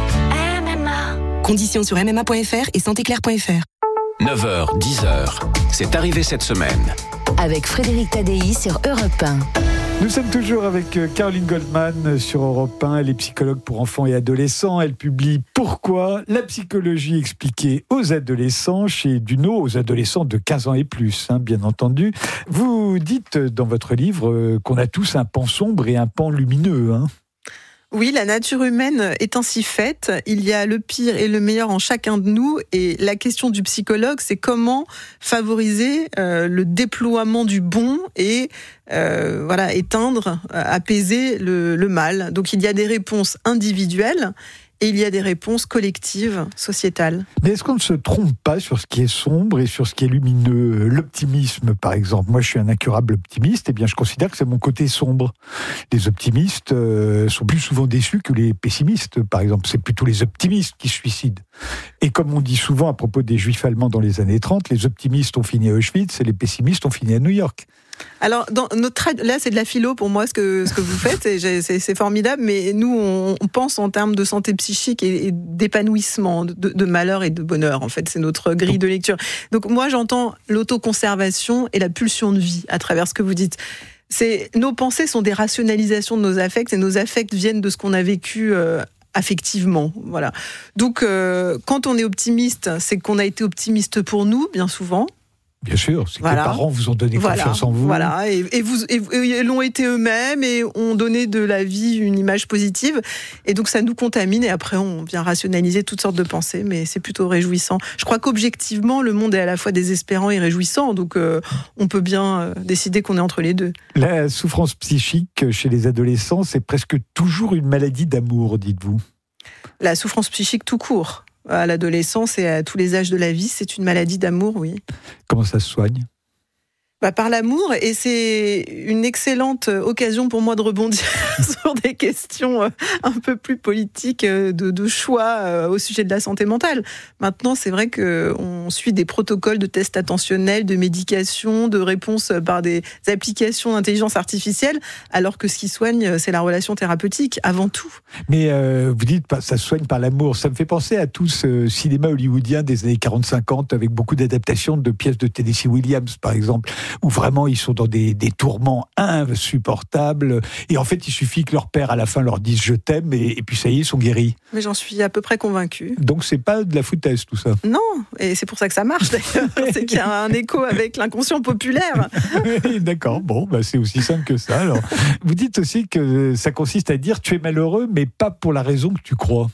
M M A. Conditions sur m m a point f r et santé claire point f r. neuf heures, dix heures, c'est arrivé cette semaine. Avec Frédéric Tadei sur Europe un. Nous sommes toujours avec Caroline Goldman sur Europe un. Elle est psychologue pour enfants et adolescents. Elle publie « Pourquoi ? La psychologie expliquée aux adolescents » chez Duno, aux adolescents de quinze ans et plus, hein, bien entendu. Vous dites dans votre livre qu'on a tous un pan sombre et un pan lumineux, hein. Oui, la nature humaine est ainsi faite. Il y a le pire et le meilleur en chacun de nous. Et la question du psychologue, c'est comment favoriser euh, le déploiement du bon et euh, voilà, éteindre, apaiser le, le mal. Donc il y a des réponses individuelles et il y a des réponses collectives, sociétales. Mais est-ce qu'on ne se trompe pas sur ce qui est sombre et sur ce qui est lumineux ? L'optimisme, par exemple. Moi, je suis un incurable optimiste. Eh bien, je considère que c'est mon côté sombre. Les optimistes euh, sont plus souvent déçus que les pessimistes, par exemple. C'est plutôt les optimistes qui se suicident. Et comme on dit souvent à propos des Juifs allemands dans les années trente, les optimistes ont fini à Auschwitz et les pessimistes ont fini à New York. Alors, dans notre, là, c'est de la philo pour moi, ce que, ce que vous faites, et c'est, c'est formidable, mais nous, on, on pense en termes de santé psychique et, et d'épanouissement, de, de malheur et de bonheur, en fait, c'est notre grille de lecture. Donc, moi, j'entends l'autoconservation et la pulsion de vie à travers ce que vous dites. C'est, nos pensées sont des rationalisations de nos affects, et nos affects viennent de ce qu'on a vécu euh, affectivement, voilà. Donc, euh, quand on est optimiste, c'est qu'on a été optimiste pour nous, bien souvent. Bien sûr, c'est voilà. que les parents vous ont donné voilà. confiance en vous. Voilà, et, et vous et, et l'ont été eux-mêmes et ont donné de la vie une image positive. Et donc ça nous contamine et après on vient rationaliser toutes sortes de pensées, mais c'est plutôt réjouissant. Je crois qu'objectivement, le monde est à la fois désespérant et réjouissant, donc euh, on peut bien euh, décider qu'on est entre les deux. La souffrance psychique chez les adolescents, c'est presque toujours une maladie d'amour, dites-vous. La souffrance psychique tout court. À l'adolescence et à tous les âges de la vie, c'est une maladie d'amour, oui. Comment ça se soigne ? Bah, par l'amour, et c'est une excellente occasion pour moi de rebondir sur des questions un peu plus politiques de, de choix au sujet de la santé mentale. Maintenant, c'est vrai qu'on suit des protocoles de tests attentionnels, de médication, de réponses par des applications d'intelligence artificielle, alors que ce qui soigne, c'est la relation thérapeutique, avant tout. Mais euh, vous dites, ça se soigne par l'amour. Ça me fait penser à tout ce cinéma hollywoodien des années quarante cinquante, avec beaucoup d'adaptations de pièces de Tennessee Williams, par exemple, où vraiment ils sont dans des, des tourments insupportables, et en fait il suffit que leur père à la fin leur dise je t'aime, et, et puis ça y est, ils sont guéris. Mais j'en suis à peu près convaincue. Donc c'est pas de la foutaise tout ça. Non, et c'est pour ça que ça marche d'ailleurs, c'est qu'il y a un écho avec l'inconscient populaire. D'accord, bon, bah c'est aussi simple que ça. Alors, vous dites aussi que ça consiste à dire tu es malheureux, mais pas pour la raison que tu crois.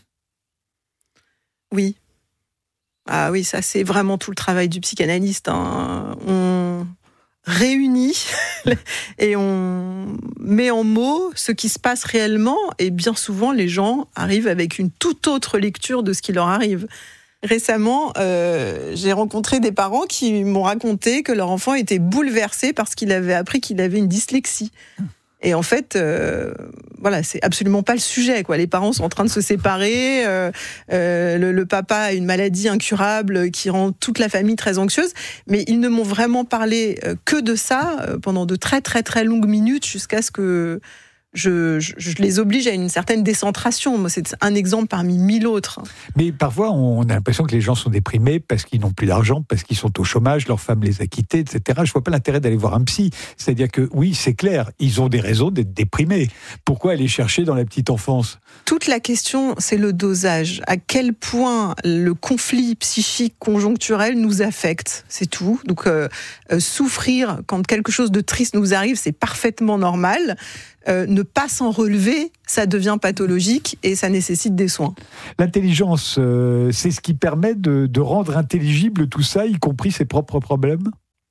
Oui. Ah oui, ça c'est vraiment tout le travail du psychanalyste. Hein. On réunit et on met en mots ce qui se passe réellement, et bien souvent les gens arrivent avec une toute autre lecture de ce qui leur arrive. Récemment, euh, j'ai rencontré des parents qui m'ont raconté que leur enfant était bouleversé parce qu'il avait appris qu'il avait une dyslexie. Et en fait, euh, voilà, c'est absolument pas le sujet, quoi. Les parents sont en train de se séparer, euh, euh, le, le papa a une maladie incurable qui rend toute la famille très anxieuse, mais ils ne m'ont vraiment parlé que de ça pendant de très très très longues minutes jusqu'à ce que je, je, je les oblige à une certaine décentration. Moi, c'est un exemple parmi mille autres. Mais parfois, on a l'impression que les gens sont déprimés parce qu'ils n'ont plus d'argent, parce qu'ils sont au chômage, leur femme les a quittés, et cetera. Je ne vois pas l'intérêt d'aller voir un psy. C'est-à-dire que, oui, c'est clair, ils ont des raisons d'être déprimés. Pourquoi aller chercher dans la petite enfance ? Toute la question, c'est le dosage. À quel point le conflit psychique conjoncturel nous affecte, c'est tout. Donc, euh, euh, souffrir quand quelque chose de triste nous arrive, c'est parfaitement normal. Euh, ne pas s'en relever, ça devient pathologique et ça nécessite des soins. L'intelligence, euh, c'est ce qui permet de, de rendre intelligible tout ça, y compris ses propres problèmes ?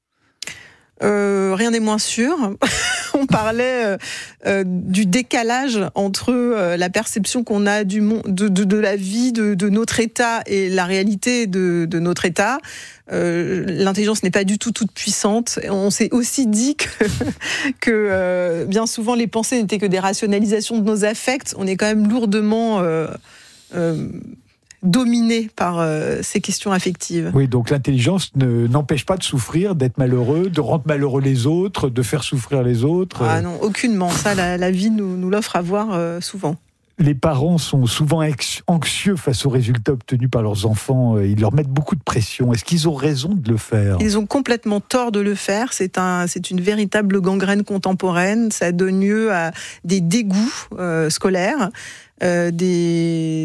Euh, rien n'est moins sûr. On parlait euh, euh, du décalage entre euh, la perception qu'on a du monde, de, de, de la vie, de, de notre état et la réalité de, de notre état. Euh, l'intelligence n'est pas du tout toute puissante. On s'est aussi dit que, que euh, bien souvent les pensées n'étaient que des rationalisations de nos affects. On est quand même lourdement euh, euh, dominé par euh, ces questions affectives. Oui, donc l'intelligence ne, n'empêche pas de souffrir, d'être malheureux, de rendre malheureux les autres, de faire souffrir les autres. Ah non, aucunement. Ça, la, la vie nous, nous l'offre à voir euh, souvent. Les parents sont souvent anxieux face aux résultats obtenus par leurs enfants. Ils leur mettent beaucoup de pression. Est-ce qu'ils ont raison de le faire ? Ils ont complètement tort de le faire. C'est, un, c'est une véritable gangrène contemporaine. Ça donne lieu à des dégoûts euh, scolaires, euh, des,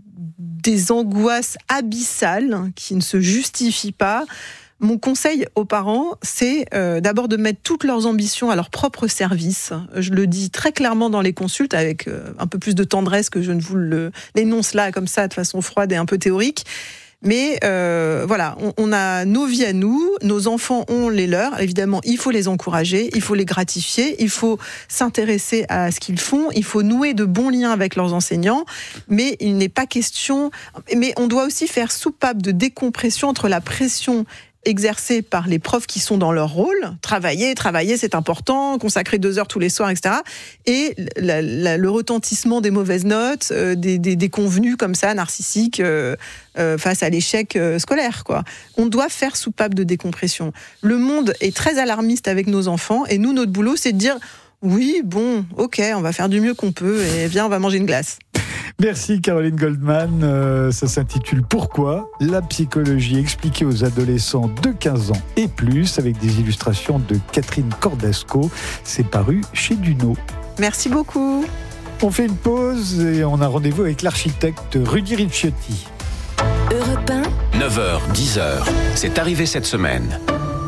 des angoisses abyssales qui ne se justifient pas. Mon conseil aux parents, c'est euh, d'abord de mettre toutes leurs ambitions à leur propre service. Je le dis très clairement dans les consultes, avec euh, un peu plus de tendresse que je ne vous le, l'énonce là, comme ça, de façon froide et un peu théorique. Mais euh, voilà, on, on a nos vies à nous, nos enfants ont les leurs. Évidemment, il faut les encourager, il faut les gratifier, il faut s'intéresser à ce qu'ils font, il faut nouer de bons liens avec leurs enseignants. Mais il n'est pas question... Mais on doit aussi faire soupape de décompression entre la pression exercés par les profs qui sont dans leur rôle, travailler, travailler, c'est important, consacrer deux heures tous les soirs, et cetera. Et la, la, le retentissement des mauvaises notes, euh, des, des, des convenus comme ça, narcissiques, euh, euh, face à l'échec euh, scolaire, quoi. On doit faire soupape de décompression. Le monde est très alarmiste avec nos enfants, et nous, notre boulot, c'est de dire, oui, bon, ok, on va faire du mieux qu'on peut, et viens, on va manger une glace. Merci Caroline Goldman, euh, ça s'intitule « Pourquoi ? La psychologie expliquée aux adolescents de quinze ans et plus » avec des illustrations de Catherine Cordasco. C'est paru chez Duno. Merci beaucoup. On fait une pause et on a rendez-vous avec l'architecte Rudy Ricciotti. Europe un. neuf heures, dix heures. C'est arrivé cette semaine.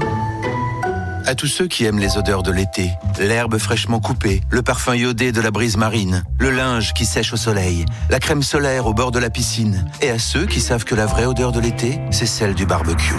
À tous ceux qui aiment les odeurs de l'été, l'herbe fraîchement coupée, le parfum iodé de la brise marine, le linge qui sèche au soleil, la crème solaire au bord de la piscine, et à ceux qui savent que la vraie odeur de l'été, c'est celle du barbecue.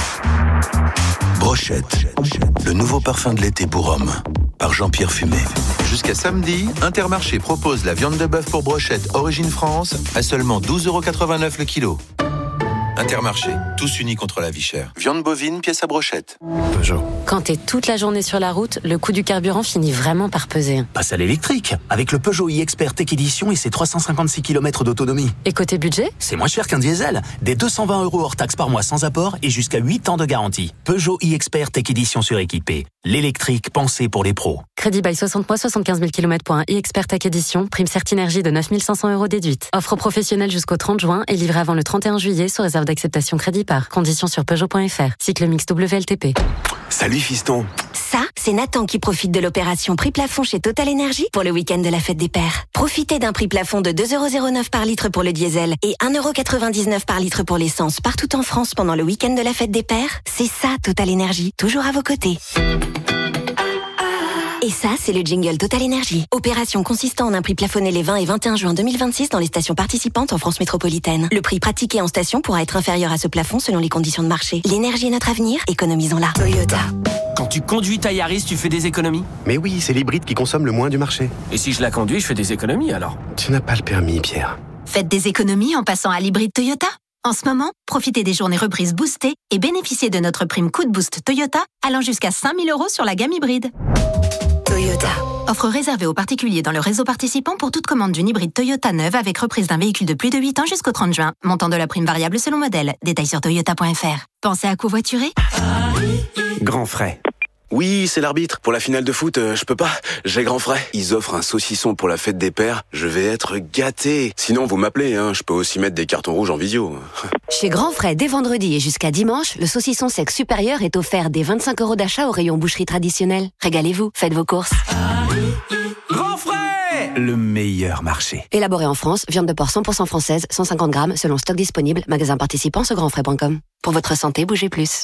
Brochette, le nouveau parfum de l'été pour hommes, par Jean-Pierre Fumé. Jusqu'à samedi, Intermarché propose la viande de bœuf pour brochette Origine France à seulement douze euros quatre-vingt-neuf le kilo. Intermarché, tous unis contre la vie chère. Viande bovine, pièce à brochette. Peugeot. Quand t'es toute la journée sur la route, le coût du carburant finit vraiment par peser. Passe à l'électrique, avec le Peugeot e-Expert Tech Edition et ses trois cent cinquante-six kilomètres d'autonomie. Et côté budget ? C'est moins cher qu'un diesel. Des deux cent vingt euros hors taxe par mois sans apport et jusqu'à huit ans de garantie. Peugeot e-Expert Tech Edition suréquipé. L'électrique pensé pour les pros. Crédit bail soixante mois, soixante-quinze mille kilomètres pour un e-Expert Tech Edition. Prime Certinergie de neuf mille cinq cents euros déduite. Offre professionnelle jusqu'au trente juin et livrée avant le trente et un juillet sous réserve d'acceptation crédit par. Conditions sur Peugeot point F R. Cycle mix W L T P. Salut fiston. Ça, c'est Nathan qui profite de l'opération prix plafond chez Total Energy pour le week-end de la fête des pères. Profitez d'un prix plafond de deux euros zéro neuf par litre pour le diesel et un euro quatre-vingt-dix-neuf par litre pour l'essence partout en France pendant le week-end de la fête des pères. C'est ça, Total Energy, toujours à vos côtés. Et ça, c'est le jingle Total Energy. Opération consistant en un prix plafonné les vingt et vingt et un juin deux mille vingt-six dans les stations participantes en France métropolitaine. Le prix pratiqué en station pourra être inférieur à ce plafond selon les conditions de marché. L'énergie est notre avenir, économisons-la. Toyota. Quand tu conduis ta Yaris, tu fais des économies ? Mais oui, c'est l'hybride qui consomme le moins du marché. Et si je la conduis, je fais des économies alors ? Tu n'as pas le permis, Pierre. Faites des économies en passant à l'hybride Toyota. En ce moment, profitez des journées reprises boostées et bénéficiez de notre prime Coup de Boost Toyota allant jusqu'à cinq mille euros sur la gamme hybride. Toyota. Offre réservée aux particuliers dans le réseau participant pour toute commande d'une hybride Toyota neuve avec reprise d'un véhicule de plus de huit ans jusqu'au trente juin. Montant de la prime variable selon modèle. Détails sur toyota point F R. Pensez à covoiturer ? Grand frais. Oui, c'est l'arbitre. Pour la finale de foot, euh, je peux pas. J'ai grand frais. Ils offrent un saucisson pour la fête des pères. Je vais être gâté. Sinon, vous m'appelez, hein. Je peux aussi mettre des cartons rouges en visio. Chez Grand Frais, dès vendredi et jusqu'à dimanche, le saucisson sec supérieur est offert dès vingt-cinq euros d'achat au rayon boucherie traditionnelle. Régalez-vous, faites vos courses. Grand Frais, le meilleur marché. Élaboré en France, viande de porc cent pour cent française, cent cinquante grammes, selon stock disponible. Magasin participant sur grand frais point com. Pour votre santé, bougez plus.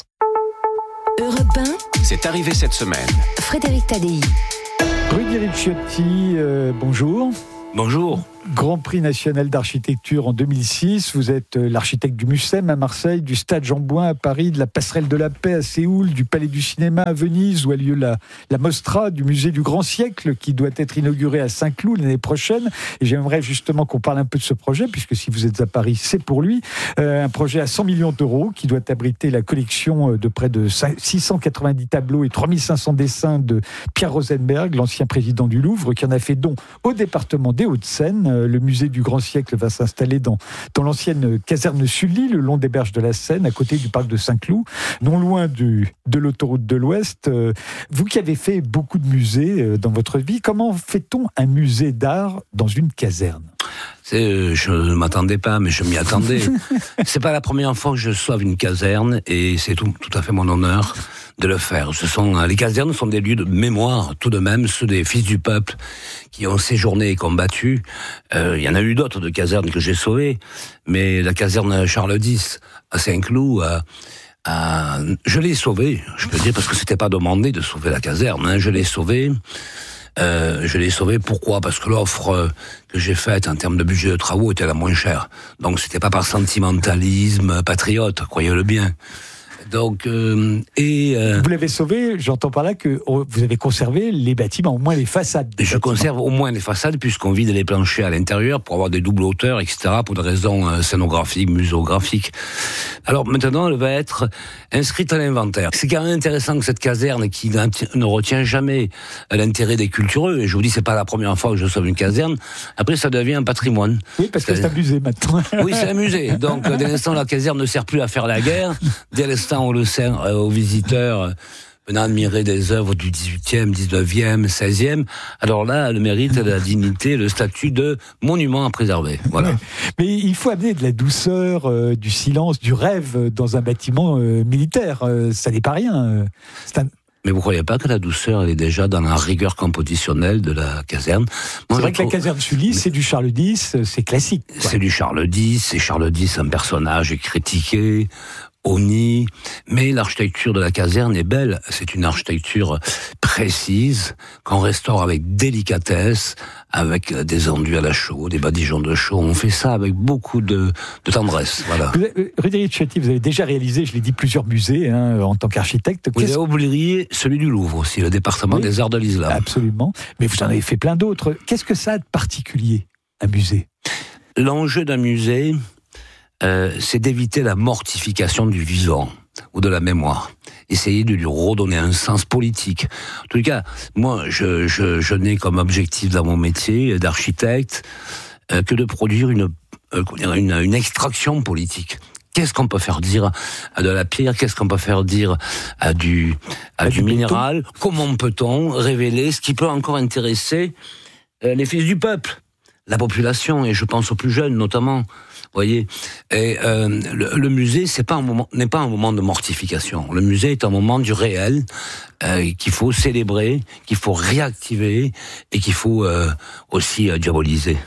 Europe un, C'est arrivé cette semaine. Frédéric Tadei. Rudy Ricciotti, euh, bonjour. Bonjour. Grand Prix national d'architecture en deux mille six. Vous êtes l'architecte du Mucem à Marseille, du Stade Jean-Bouin à Paris, de la Passerelle de la Paix à Séoul, du Palais du Cinéma à Venise, où a lieu la, la Mostra, du Musée du Grand Siècle, qui doit être inauguré à Saint-Cloud l'année prochaine. Et j'aimerais justement qu'on parle un peu de ce projet, puisque si vous êtes à Paris, c'est pour lui. Euh, un projet à cent millions d'euros, qui doit abriter la collection de près de six cent quatre-vingt-dix tableaux et trois mille cinq cents dessins de Pierre Rosenberg, l'ancien président du Louvre, qui en a fait don au département des Hauts-de-Seine. Le musée du Grand Siècle va s'installer dans, dans l'ancienne caserne Sully, le long des berges de la Seine, à côté du parc de Saint-Cloud, non loin du, de l'autoroute de l'Ouest. Euh, vous qui avez fait beaucoup de musées euh, dans votre vie, comment fait-on un musée d'art dans une caserne ? C'est, je ne m'attendais pas, mais je m'y attendais. C'est pas la première fois que je sauve une caserne, et c'est tout, tout à fait mon honneur de le faire. Ce sont, les casernes sont des lieux de mémoire, tout de même, ceux des fils du peuple qui ont séjourné et combattu. Euh, il y en a eu d'autres de casernes que j'ai sauvées, mais la caserne Charles X à Saint-Cloud, à, à, je l'ai sauvée, je peux dire, parce que c'était pas demandé de sauver la caserne, hein, je l'ai sauvée. Euh, je l'ai sauvé. Pourquoi ? Parce que l'offre que j'ai faite en termes de budget de travaux était la moins chère. Donc c'était pas par sentimentalisme patriote, croyez-le bien. Donc euh, et euh, vous l'avez sauvé. J'entends par là que vous avez conservé les bâtiments, au moins les façades. Je bâtiments. conserve au moins les façades, puisqu'on vide les planchers à l'intérieur pour avoir des doubles hauteurs, et cetera, pour des raisons euh, scénographiques, muséographiques. Alors maintenant, elle va être inscrite à l'inventaire. C'est quand même intéressant que cette caserne, qui ne retient jamais l'intérêt des cultureux, et je vous dis, c'est pas la première fois que je sauve une caserne. Après, ça devient un patrimoine. Oui, parce que c'est un musée maintenant. Oui, c'est un musée. Donc, dès l'instant où la caserne ne sert plus à faire la guerre, dès l'instant on le sert aux visiteurs venant admirer des œuvres du dix-huitième, dix-neuvième, seizième, alors là, le mérite, la dignité, le statut de monument à préserver. Voilà. Ouais. Mais il faut amener de la douceur, euh, du silence, du rêve dans un bâtiment euh, militaire. Euh, ça n'est pas rien. C'est un... Mais vous ne croyez pas que la douceur, elle est déjà dans la rigueur compositionnelle de la caserne ? Moi, c'est vrai que trouve... la caserne Sully, c'est du Charles X, c'est classique. Quoi. C'est du Charles X, c'est Charles X, un personnage critiqué, honni, mais l'architecture de la caserne est belle. C'est une architecture précise, qu'on restaure avec délicatesse, avec des enduits à la chaux, des badigeons de chaux. On fait ça avec beaucoup de, de tendresse. Voilà. Rudy Ricciotti, vous avez déjà réalisé, je l'ai dit, plusieurs musées hein, en tant qu'architecte. Vous avez oublié celui du Louvre aussi, le département oui, des arts de l'islam. Absolument, mais vous en avez fait plein d'autres. Qu'est-ce que ça a de particulier, un musée ? L'enjeu d'un musée, Euh, c'est d'éviter la mortification du vivant ou de la mémoire. Essayer de lui redonner un sens politique. En tout cas, moi, je, je, je n'ai comme objectif dans mon métier d'architecte euh, que de produire une, euh, une, une extraction politique. Qu'est-ce qu'on peut faire dire à de la pierre ? Qu'est-ce qu'on peut faire dire à du, à, à du, du minéral ? Comment peut-on révéler ce qui peut encore intéresser euh, les fils du peuple, la population, et je pense aux plus jeunes notamment. Voyez, et euh, le, le musée, c'est pas un moment, n'est pas un moment de mortification. Le musée est un moment du réel euh, qu'il faut célébrer, qu'il faut réactiver et qu'il faut euh, aussi euh, diaboliser.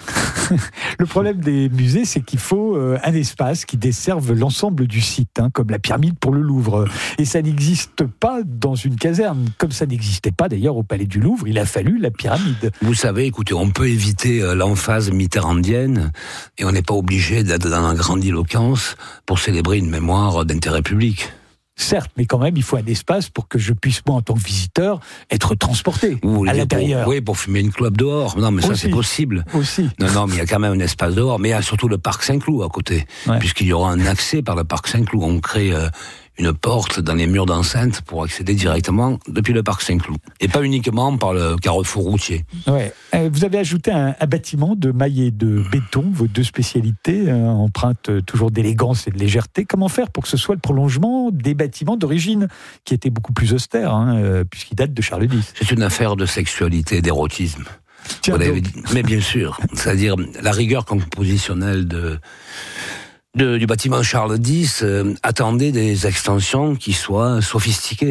Le problème des musées, c'est qu'il faut euh, un espace qui desserve l'ensemble du site, hein, comme la pyramide pour le Louvre. Et ça n'existe pas dans une caserne, comme ça n'existait pas d'ailleurs au Palais du Louvre. Il a fallu la pyramide. Vous savez, écoutez, on peut éviter euh, l'emphase mitterrandienne et on n'est pas obligé d'être dans la grandiloquence pour célébrer une mémoire d'intérêt public. Certes, mais quand même, il faut un espace pour que je puisse, moi, en tant que visiteur, être transporté à l'intérieur. Pour, oui, pour fumer une clope dehors. Non, mais aussi, ça, c'est possible. Aussi. Non, non, mais il y a quand même un espace dehors. Mais il y a surtout le parc Saint-Cloud à côté. Ouais. Puisqu'il y aura un accès par le parc Saint-Cloud. On crée euh, une porte dans les murs d'enceinte pour accéder directement depuis le parc Saint-Cloud. Et pas uniquement par le carrefour routier. Ouais. Vous avez ajouté un, un bâtiment de mailles et de béton, vos deux spécialités, euh, empreintes toujours d'élégance et de légèreté. Comment faire pour que ce soit le prolongement des bâtiments d'origine, qui étaient beaucoup plus austères, hein, euh, puisqu'ils datent de Charles X? C'est une affaire de sexualité et d'érotisme. Tiens, vous l'avez dit. Mais bien sûr, c'est-à-dire la rigueur compositionnelle de... De, du bâtiment Charles X euh, attendait des extensions qui soient sophistiquées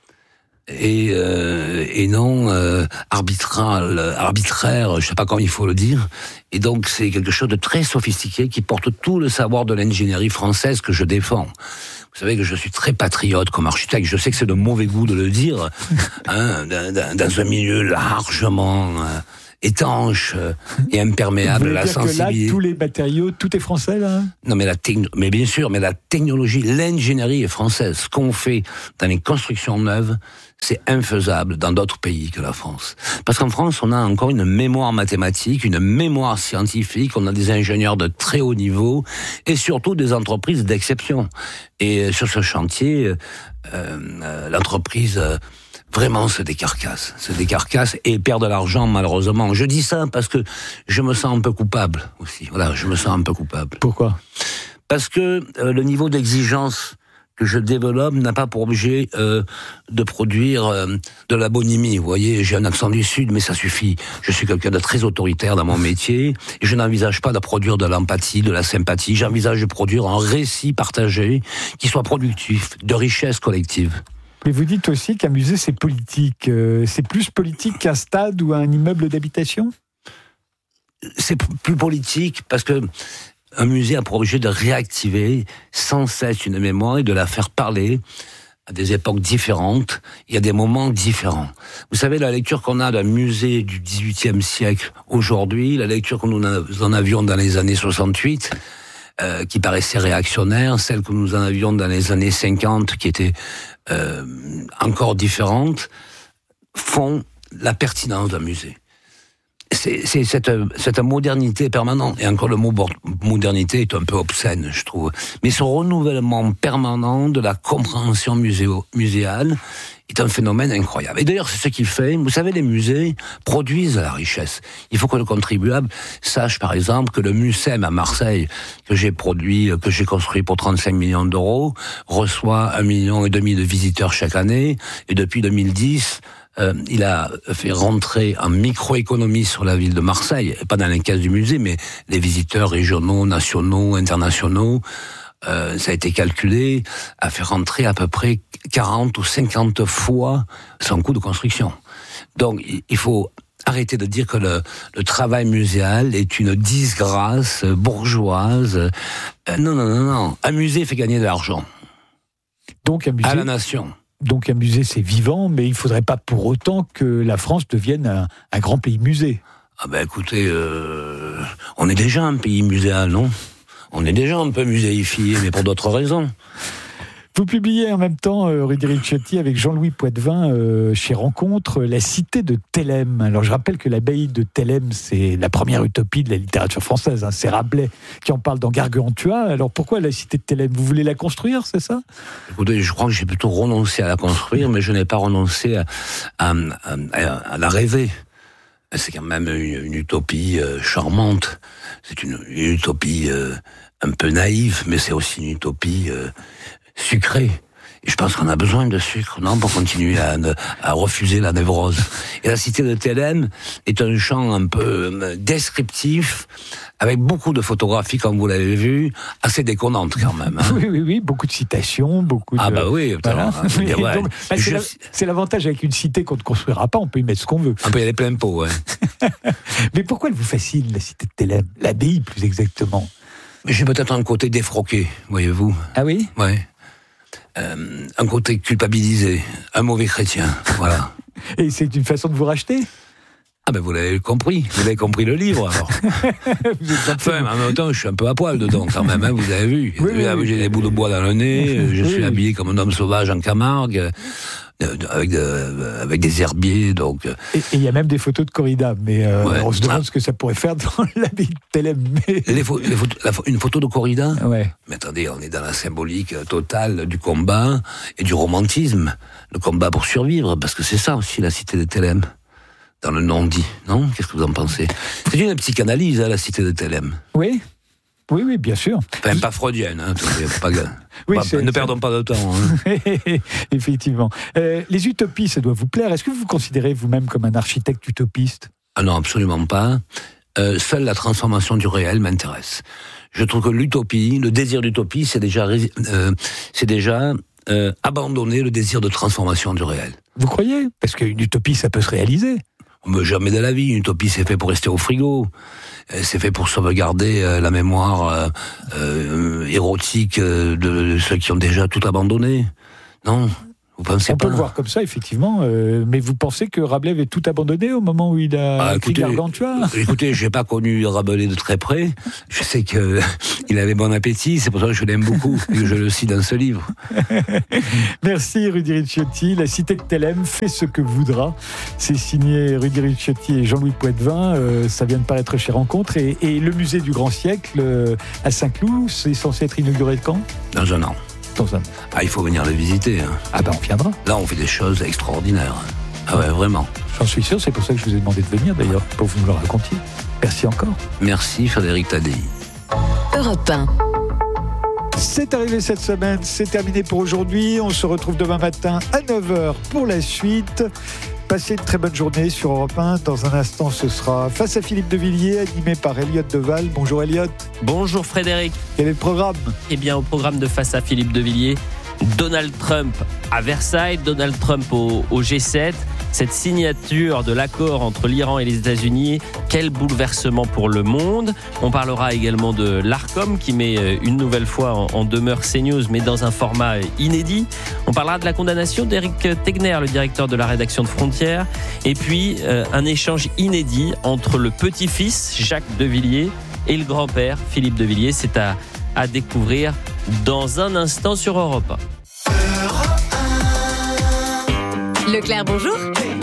et, euh, et non euh, arbitrales, arbitraires, je sais pas comment il faut le dire. Et donc c'est quelque chose de très sophistiqué qui porte tout le savoir de l'ingénierie française que je défends. Vous savez que je suis très patriote comme architecte. Je sais que c'est de mauvais goût de le dire, hein, dans, dans un milieu largement euh, étanche et imperméable à la sensibilité. Que là, tous les matériaux, tout est français, là? Non, mais la techno... mais bien sûr, mais la technologie, l'ingénierie est française. Ce qu'on fait dans les constructions neuves, c'est infaisable dans d'autres pays que la France. Parce qu'en France, on a encore une mémoire mathématique, une mémoire scientifique, on a des ingénieurs de très haut niveau et surtout des entreprises d'exception. Et sur ce chantier, euh, euh, l'entreprise... Euh, vraiment se décarcasse, se décarcasse et perd de l'argent malheureusement. Je dis ça parce que je me sens un peu coupable aussi. Voilà, je me sens un peu coupable. Pourquoi ? Parce que euh, le niveau d'exigence que je développe n'a pas pour objet euh, de produire euh, de la bonhomie. Vous voyez, j'ai un accent du Sud, mais ça suffit. Je suis quelqu'un de très autoritaire dans mon métier et je n'envisage pas de produire de l'empathie, de la sympathie. J'envisage de produire un récit partagé qui soit productif, de richesse collective. Mais vous dites aussi qu'un musée, c'est politique. Euh, c'est plus politique qu'un stade ou un immeuble d'habitation ? C'est plus politique parce que un musée a pour objet de réactiver sans cesse une mémoire et de la faire parler à des époques différentes et à des moments différents. Vous savez, la lecture qu'on a d'un musée du dix-huitième siècle aujourd'hui, la lecture que nous en avions dans les années soixante-huit, euh, qui paraissait réactionnaire, celle que nous en avions dans les années cinquante, qui était euh, encore différente, font la pertinence d'un musée. C'est, c'est cette, cette modernité permanente, et encore le mot modernité est un peu obscène, je trouve, mais ce renouvellement permanent de la compréhension muséo, muséale est un phénomène incroyable. Et d'ailleurs, c'est ce qui fait, vous savez, les musées produisent la richesse. Il faut que le contribuable sache, par exemple, que le Mucem à Marseille, que j'ai produit, que j'ai construit pour trente-cinq millions d'euros, reçoit un million et demi de visiteurs chaque année, et depuis deux mille dix, Euh, il a fait rentrer en microéconomie sur la ville de Marseille, pas dans les caisses du musée, mais les visiteurs régionaux, nationaux, internationaux, euh, ça a été calculé, a fait rentrer à peu près quarante ou cinquante fois son coût de construction. Donc il faut arrêter de dire que le, le travail muséal est une disgrâce bourgeoise. Euh, non, non, non, non. Un musée fait gagner de l'argent. Donc un musée... à la nation. Donc un musée, c'est vivant, mais il ne faudrait pas pour autant que la France devienne un, un grand pays musée. Ah ben écoutez, euh, on est déjà un pays muséal, non ? On est déjà un peu muséifié, mais pour d'autres raisons. Vous publiez en même temps, euh, Rudy Ricciotti, avec Jean-Louis Poitvin, euh, chez Rencontre, La cité de Thélème. Alors je rappelle que l'abbaye de Thélème, c'est la première utopie de la littérature française. Hein. C'est Rabelais qui en parle dans Gargantua. Alors pourquoi la cité de Thélème ? Vous voulez la construire, c'est ça ? Écoutez, je crois que j'ai plutôt renoncé à la construire, mais je n'ai pas renoncé à, à, à, à la rêver. C'est quand même une, une utopie euh, charmante. C'est une, une utopie euh, un peu naïve, mais c'est aussi une utopie... Euh, sucré. Et je pense qu'on a besoin de sucre, non, pour continuer à, à refuser la névrose. Et la cité de Thélème est un champ un peu descriptif, avec beaucoup de photographies, comme vous l'avez vu, assez déconnantes quand même. Hein. Oui, oui, oui, beaucoup de citations, beaucoup de... Ah bah oui, voilà. dire, ouais. Donc, bah, c'est, je... la, c'est l'avantage avec une cité qu'on ne construira pas, on peut y mettre ce qu'on veut. On peut y aller plein pot, ouais. Mais pourquoi elle vous fascine, la cité de Thélème ? L'abbaye, plus exactement. Mais j'ai peut-être un côté défroqué, voyez-vous. Ah oui ? Ouais. Euh, un côté culpabilisé, un mauvais chrétien, voilà. Et c'est une façon de vous racheter ? Ah ben vous l'avez compris, vous avez compris le livre alors. Enfin, en même temps, je suis un peu à poil dedans quand même, hein, vous avez vu. Oui, oui, j'ai oui. des bouts de bois dans le nez, je oui, suis oui. habillé comme un homme sauvage en Camargue. avec, de, avec des herbiers. Donc. Et il y a même des photos de corrida, mais euh, ouais. on se demande ah. ce que ça pourrait faire dans l'abbaye de Thélème. Mais... Les pho- les photos, la, une photo de corrida ouais. Mais attendez, on est dans la symbolique totale du combat et du romantisme. Le combat pour survivre, parce que c'est ça aussi la cité de Thélème. Dans le non-dit, non ? Qu'est-ce que vous en pensez ? C'est une psychanalyse, hein, la cité de Thélème. Oui. Oui, oui, bien sûr. Enfin, pas freudienne, hein, pas, oui, pas, ne perdons pas de temps. Hein. Effectivement. Euh, les utopies, ça doit vous plaire. Est-ce que vous vous considérez vous-même comme un architecte utopiste ? Ah non, absolument pas. Euh, seule la transformation du réel m'intéresse. Je trouve que l'utopie, le désir d'utopie, c'est déjà, euh, c'est déjà euh, abandonner le désir de transformation du réel. Vous croyez ? Parce qu'une utopie, ça peut se réaliser. Mais jamais de la vie. Une utopie, c'est fait pour rester au frigo. C'est fait pour sauvegarder euh, la mémoire euh, euh, érotique euh, de, de ceux qui ont déjà tout abandonné. Non ? Vous pensez On pas ? peut le voir comme ça, effectivement. Euh, mais vous pensez que Rabelais avait tout abandonné au moment où il a ah, écrit écoutez, Gargantua ? Écoutez, je n'ai pas connu Rabelais de très près. Je sais qu'il avait bon appétit. C'est pour ça que je l'aime beaucoup et que je le cite dans ce livre. Merci Rudy Ricciotti. La cité de Thélème fait ce que voudra. C'est signé Rudy Ricciotti et Jean-Louis Poitvin. Euh, ça vient de paraître chez Rencontre. Et, et le musée du Grand Siècle euh, à Saint-Cloud, c'est censé être inauguré quand ? Dans un an. Dans un... Ah, il faut venir le visiter. Hein. Ah ben on viendra. Là, on fait des choses extraordinaires. Ah ouais, vraiment. J'en suis sûr, c'est pour ça que je vous ai demandé de venir d'ailleurs, pour que vous me le racontiez. Merci encore. Merci Frédéric Tadei. Europe un. C'est arrivé cette semaine, c'est terminé pour aujourd'hui. On se retrouve demain matin à neuf heures pour la suite. Passez une très bonne journée sur Europe un. Dans un instant, ce sera Face à Philippe de Villiers, animé par Elliott Deval. Bonjour Elliott. Bonjour Frédéric. Quel est le programme ? Eh bien, au programme de Face à Philippe de Villiers, Donald Trump à Versailles, Donald Trump au, au G sept. Cette signature de l'accord entre l'Iran et les États-Unis, quel bouleversement pour le monde. On parlera également de l'Arcom qui met une nouvelle fois en, en demeure CNews, mais dans un format inédit. On parlera de la condamnation d'Éric Tegner, le directeur de la rédaction de Frontières. Et puis, euh, un échange inédit entre le petit-fils, Jacques de Villiers, et le grand-père, Philippe de Villiers. C'est à, à découvrir dans un instant sur Europe un. Leclerc, bonjour.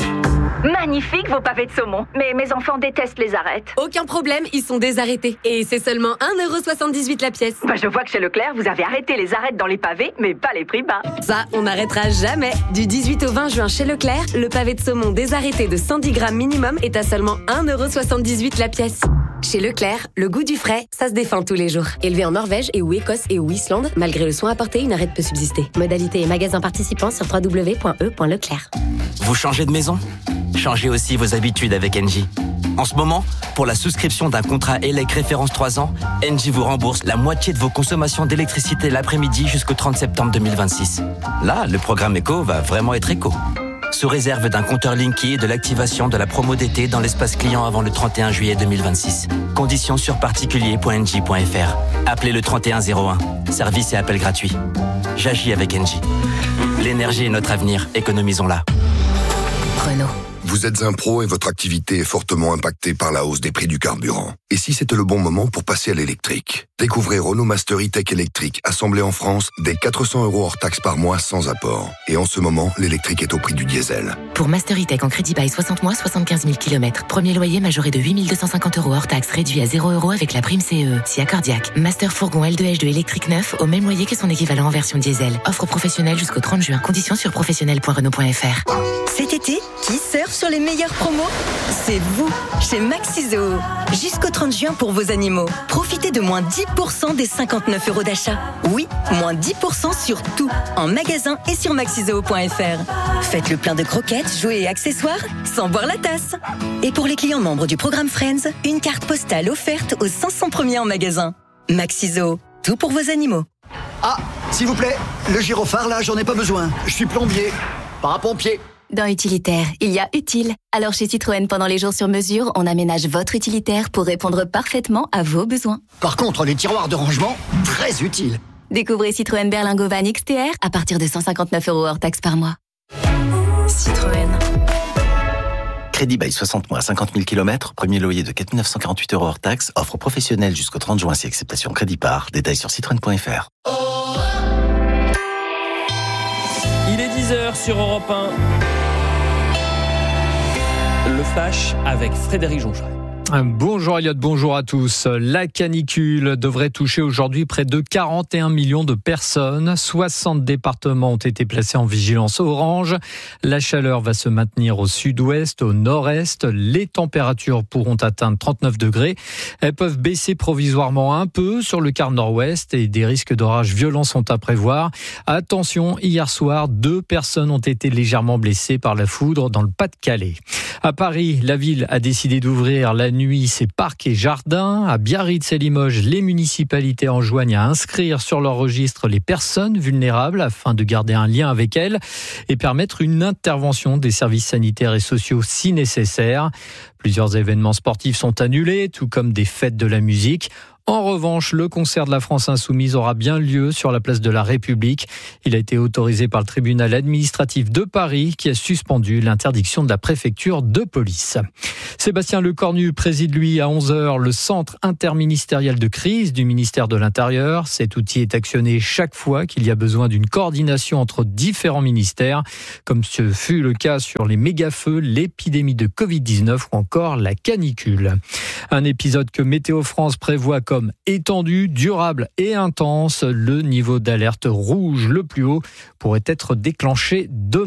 Magnifique vos pavés de saumon, mais mes enfants détestent les arêtes. Aucun problème, ils sont désarrêtés. Et c'est seulement un euro soixante-dix-huit la pièce. Bah je vois que chez Leclerc, vous avez arrêté les arêtes dans les pavés, mais pas les prix bas. Ça, on n'arrêtera jamais. Du dix-huit au vingt juin chez Leclerc, le pavé de saumon désarrêté de cent dix grammes minimum est à seulement un euro soixante-dix-huit la pièce. Chez Leclerc, le goût du frais, ça se défend tous les jours. Élevé en Norvège et ou Écosse et ou Islande, malgré le soin apporté, une arête peut subsister. Modalité et magasins participants sur w w w point e point leclerc. Vous changez de maison ? Changez aussi vos habitudes avec Engie. En ce moment, pour la souscription d'un contrat E L E C référence trois ans, Engie vous rembourse la moitié de vos consommations d'électricité l'après-midi jusqu'au trente septembre deux mille vingt-six. Là, le programme éco va vraiment être éco. Sous réserve d'un compteur Linky et de l'activation de la promo d'été dans l'espace client avant le trente et un juillet deux mille vingt-six. Conditions sur particulier point engie point f r. Appelez le trente et un zéro un. Service et appel gratuit. J'agis avec Engie. L'énergie est notre avenir, économisons-la. Renault. Vous êtes un pro et votre activité est fortement impactée par la hausse des prix du carburant. Et si c'était le bon moment pour passer à l'électrique ? Découvrez Renault Master E-Tech électrique, assemblé en France, dès quatre cents euros hors taxe par mois sans apport. Et en ce moment, l'électrique est au prix du diesel. Pour Master E-Tech en crédit bail soixante mois, soixante-quinze mille kilomètres. Premier loyer majoré de huit mille deux cent cinquante euros hors taxe, réduit à zéro euros avec la prime C E. Si accordiaque. Master Fourgon L deux H deux électrique neuf au même loyer que son équivalent en version diesel. Offre professionnelle jusqu'au trente juin. Conditions sur professionnel point renault point f r. Cet été, qui surfe sur les meilleures promos ? C'est vous, chez Maxizo. Jusqu'au trente juin pour vos animaux. Profitez de moins dix pour cent des cinquante-neuf euros d'achat. Oui, moins dix pour cent sur tout, en magasin et sur maxizoo point f r. Faites le plein de croquettes, jouets et accessoires sans boire la tasse. Et pour les clients membres du programme Friends, une carte postale offerte aux cinq cents premiers en magasin. Maxizo, tout pour vos animaux. Ah, s'il vous plaît, le gyrophare là, j'en ai pas besoin. Je suis plombier, pas un pompier. Dans utilitaire, il y a utile. Alors chez Citroën, pendant les jours sur mesure, on aménage votre utilitaire pour répondre parfaitement à vos besoins. Par contre, les tiroirs de rangement, très utiles. Découvrez Citroën Berlingo Van X T R à partir de cent cinquante-neuf euros hors taxe par mois. Citroën. Crédit bail soixante mois, cinquante mille kilomètres, premier loyer de quatre mille neuf cent quarante-huit euros hors taxe, offre professionnelle jusqu'au trente juin si acceptation crédit par, détails sur citroën point f r. Il est dix heures sur Europe un. Le flash avec Frédéric Joncheret. Bonjour Elliot, bonjour à tous. La canicule devrait toucher aujourd'hui près de quarante et un millions de personnes. soixante départements ont été placés en vigilance orange. La chaleur va se maintenir au sud-ouest, au nord-est. Les températures pourront atteindre trente-neuf degrés. Elles peuvent baisser provisoirement un peu sur le quart nord-ouest et des risques d'orages violents sont à prévoir. Attention, hier soir, deux personnes ont été légèrement blessées par la foudre dans le Pas-de-Calais. À Paris, la ville a décidé d'ouvrir la nuit ses parcs et jardins. À Biarritz et Limoges, les municipalités enjoignent à inscrire sur leur registre les personnes vulnérables afin de garder un lien avec elles et permettre une intervention des services sanitaires et sociaux si nécessaire. Plusieurs événements sportifs sont annulés, tout comme des fêtes de la musique. En revanche, le concert de la France Insoumise aura bien lieu sur la place de la République. Il a été autorisé par le tribunal administratif de Paris qui a suspendu l'interdiction de la préfecture de police. Sébastien Lecornu préside lui à onze heures le centre interministériel de crise du ministère de l'Intérieur. Cet outil est actionné chaque fois qu'il y a besoin d'une coordination entre différents ministères, comme ce fut le cas sur les méga-feux, l'épidémie de covid dix-neuf ou encore la canicule. Un épisode que Météo France prévoit comme étendu, durable et intense. Le niveau d'alerte rouge le plus haut pourrait être déclenché demain.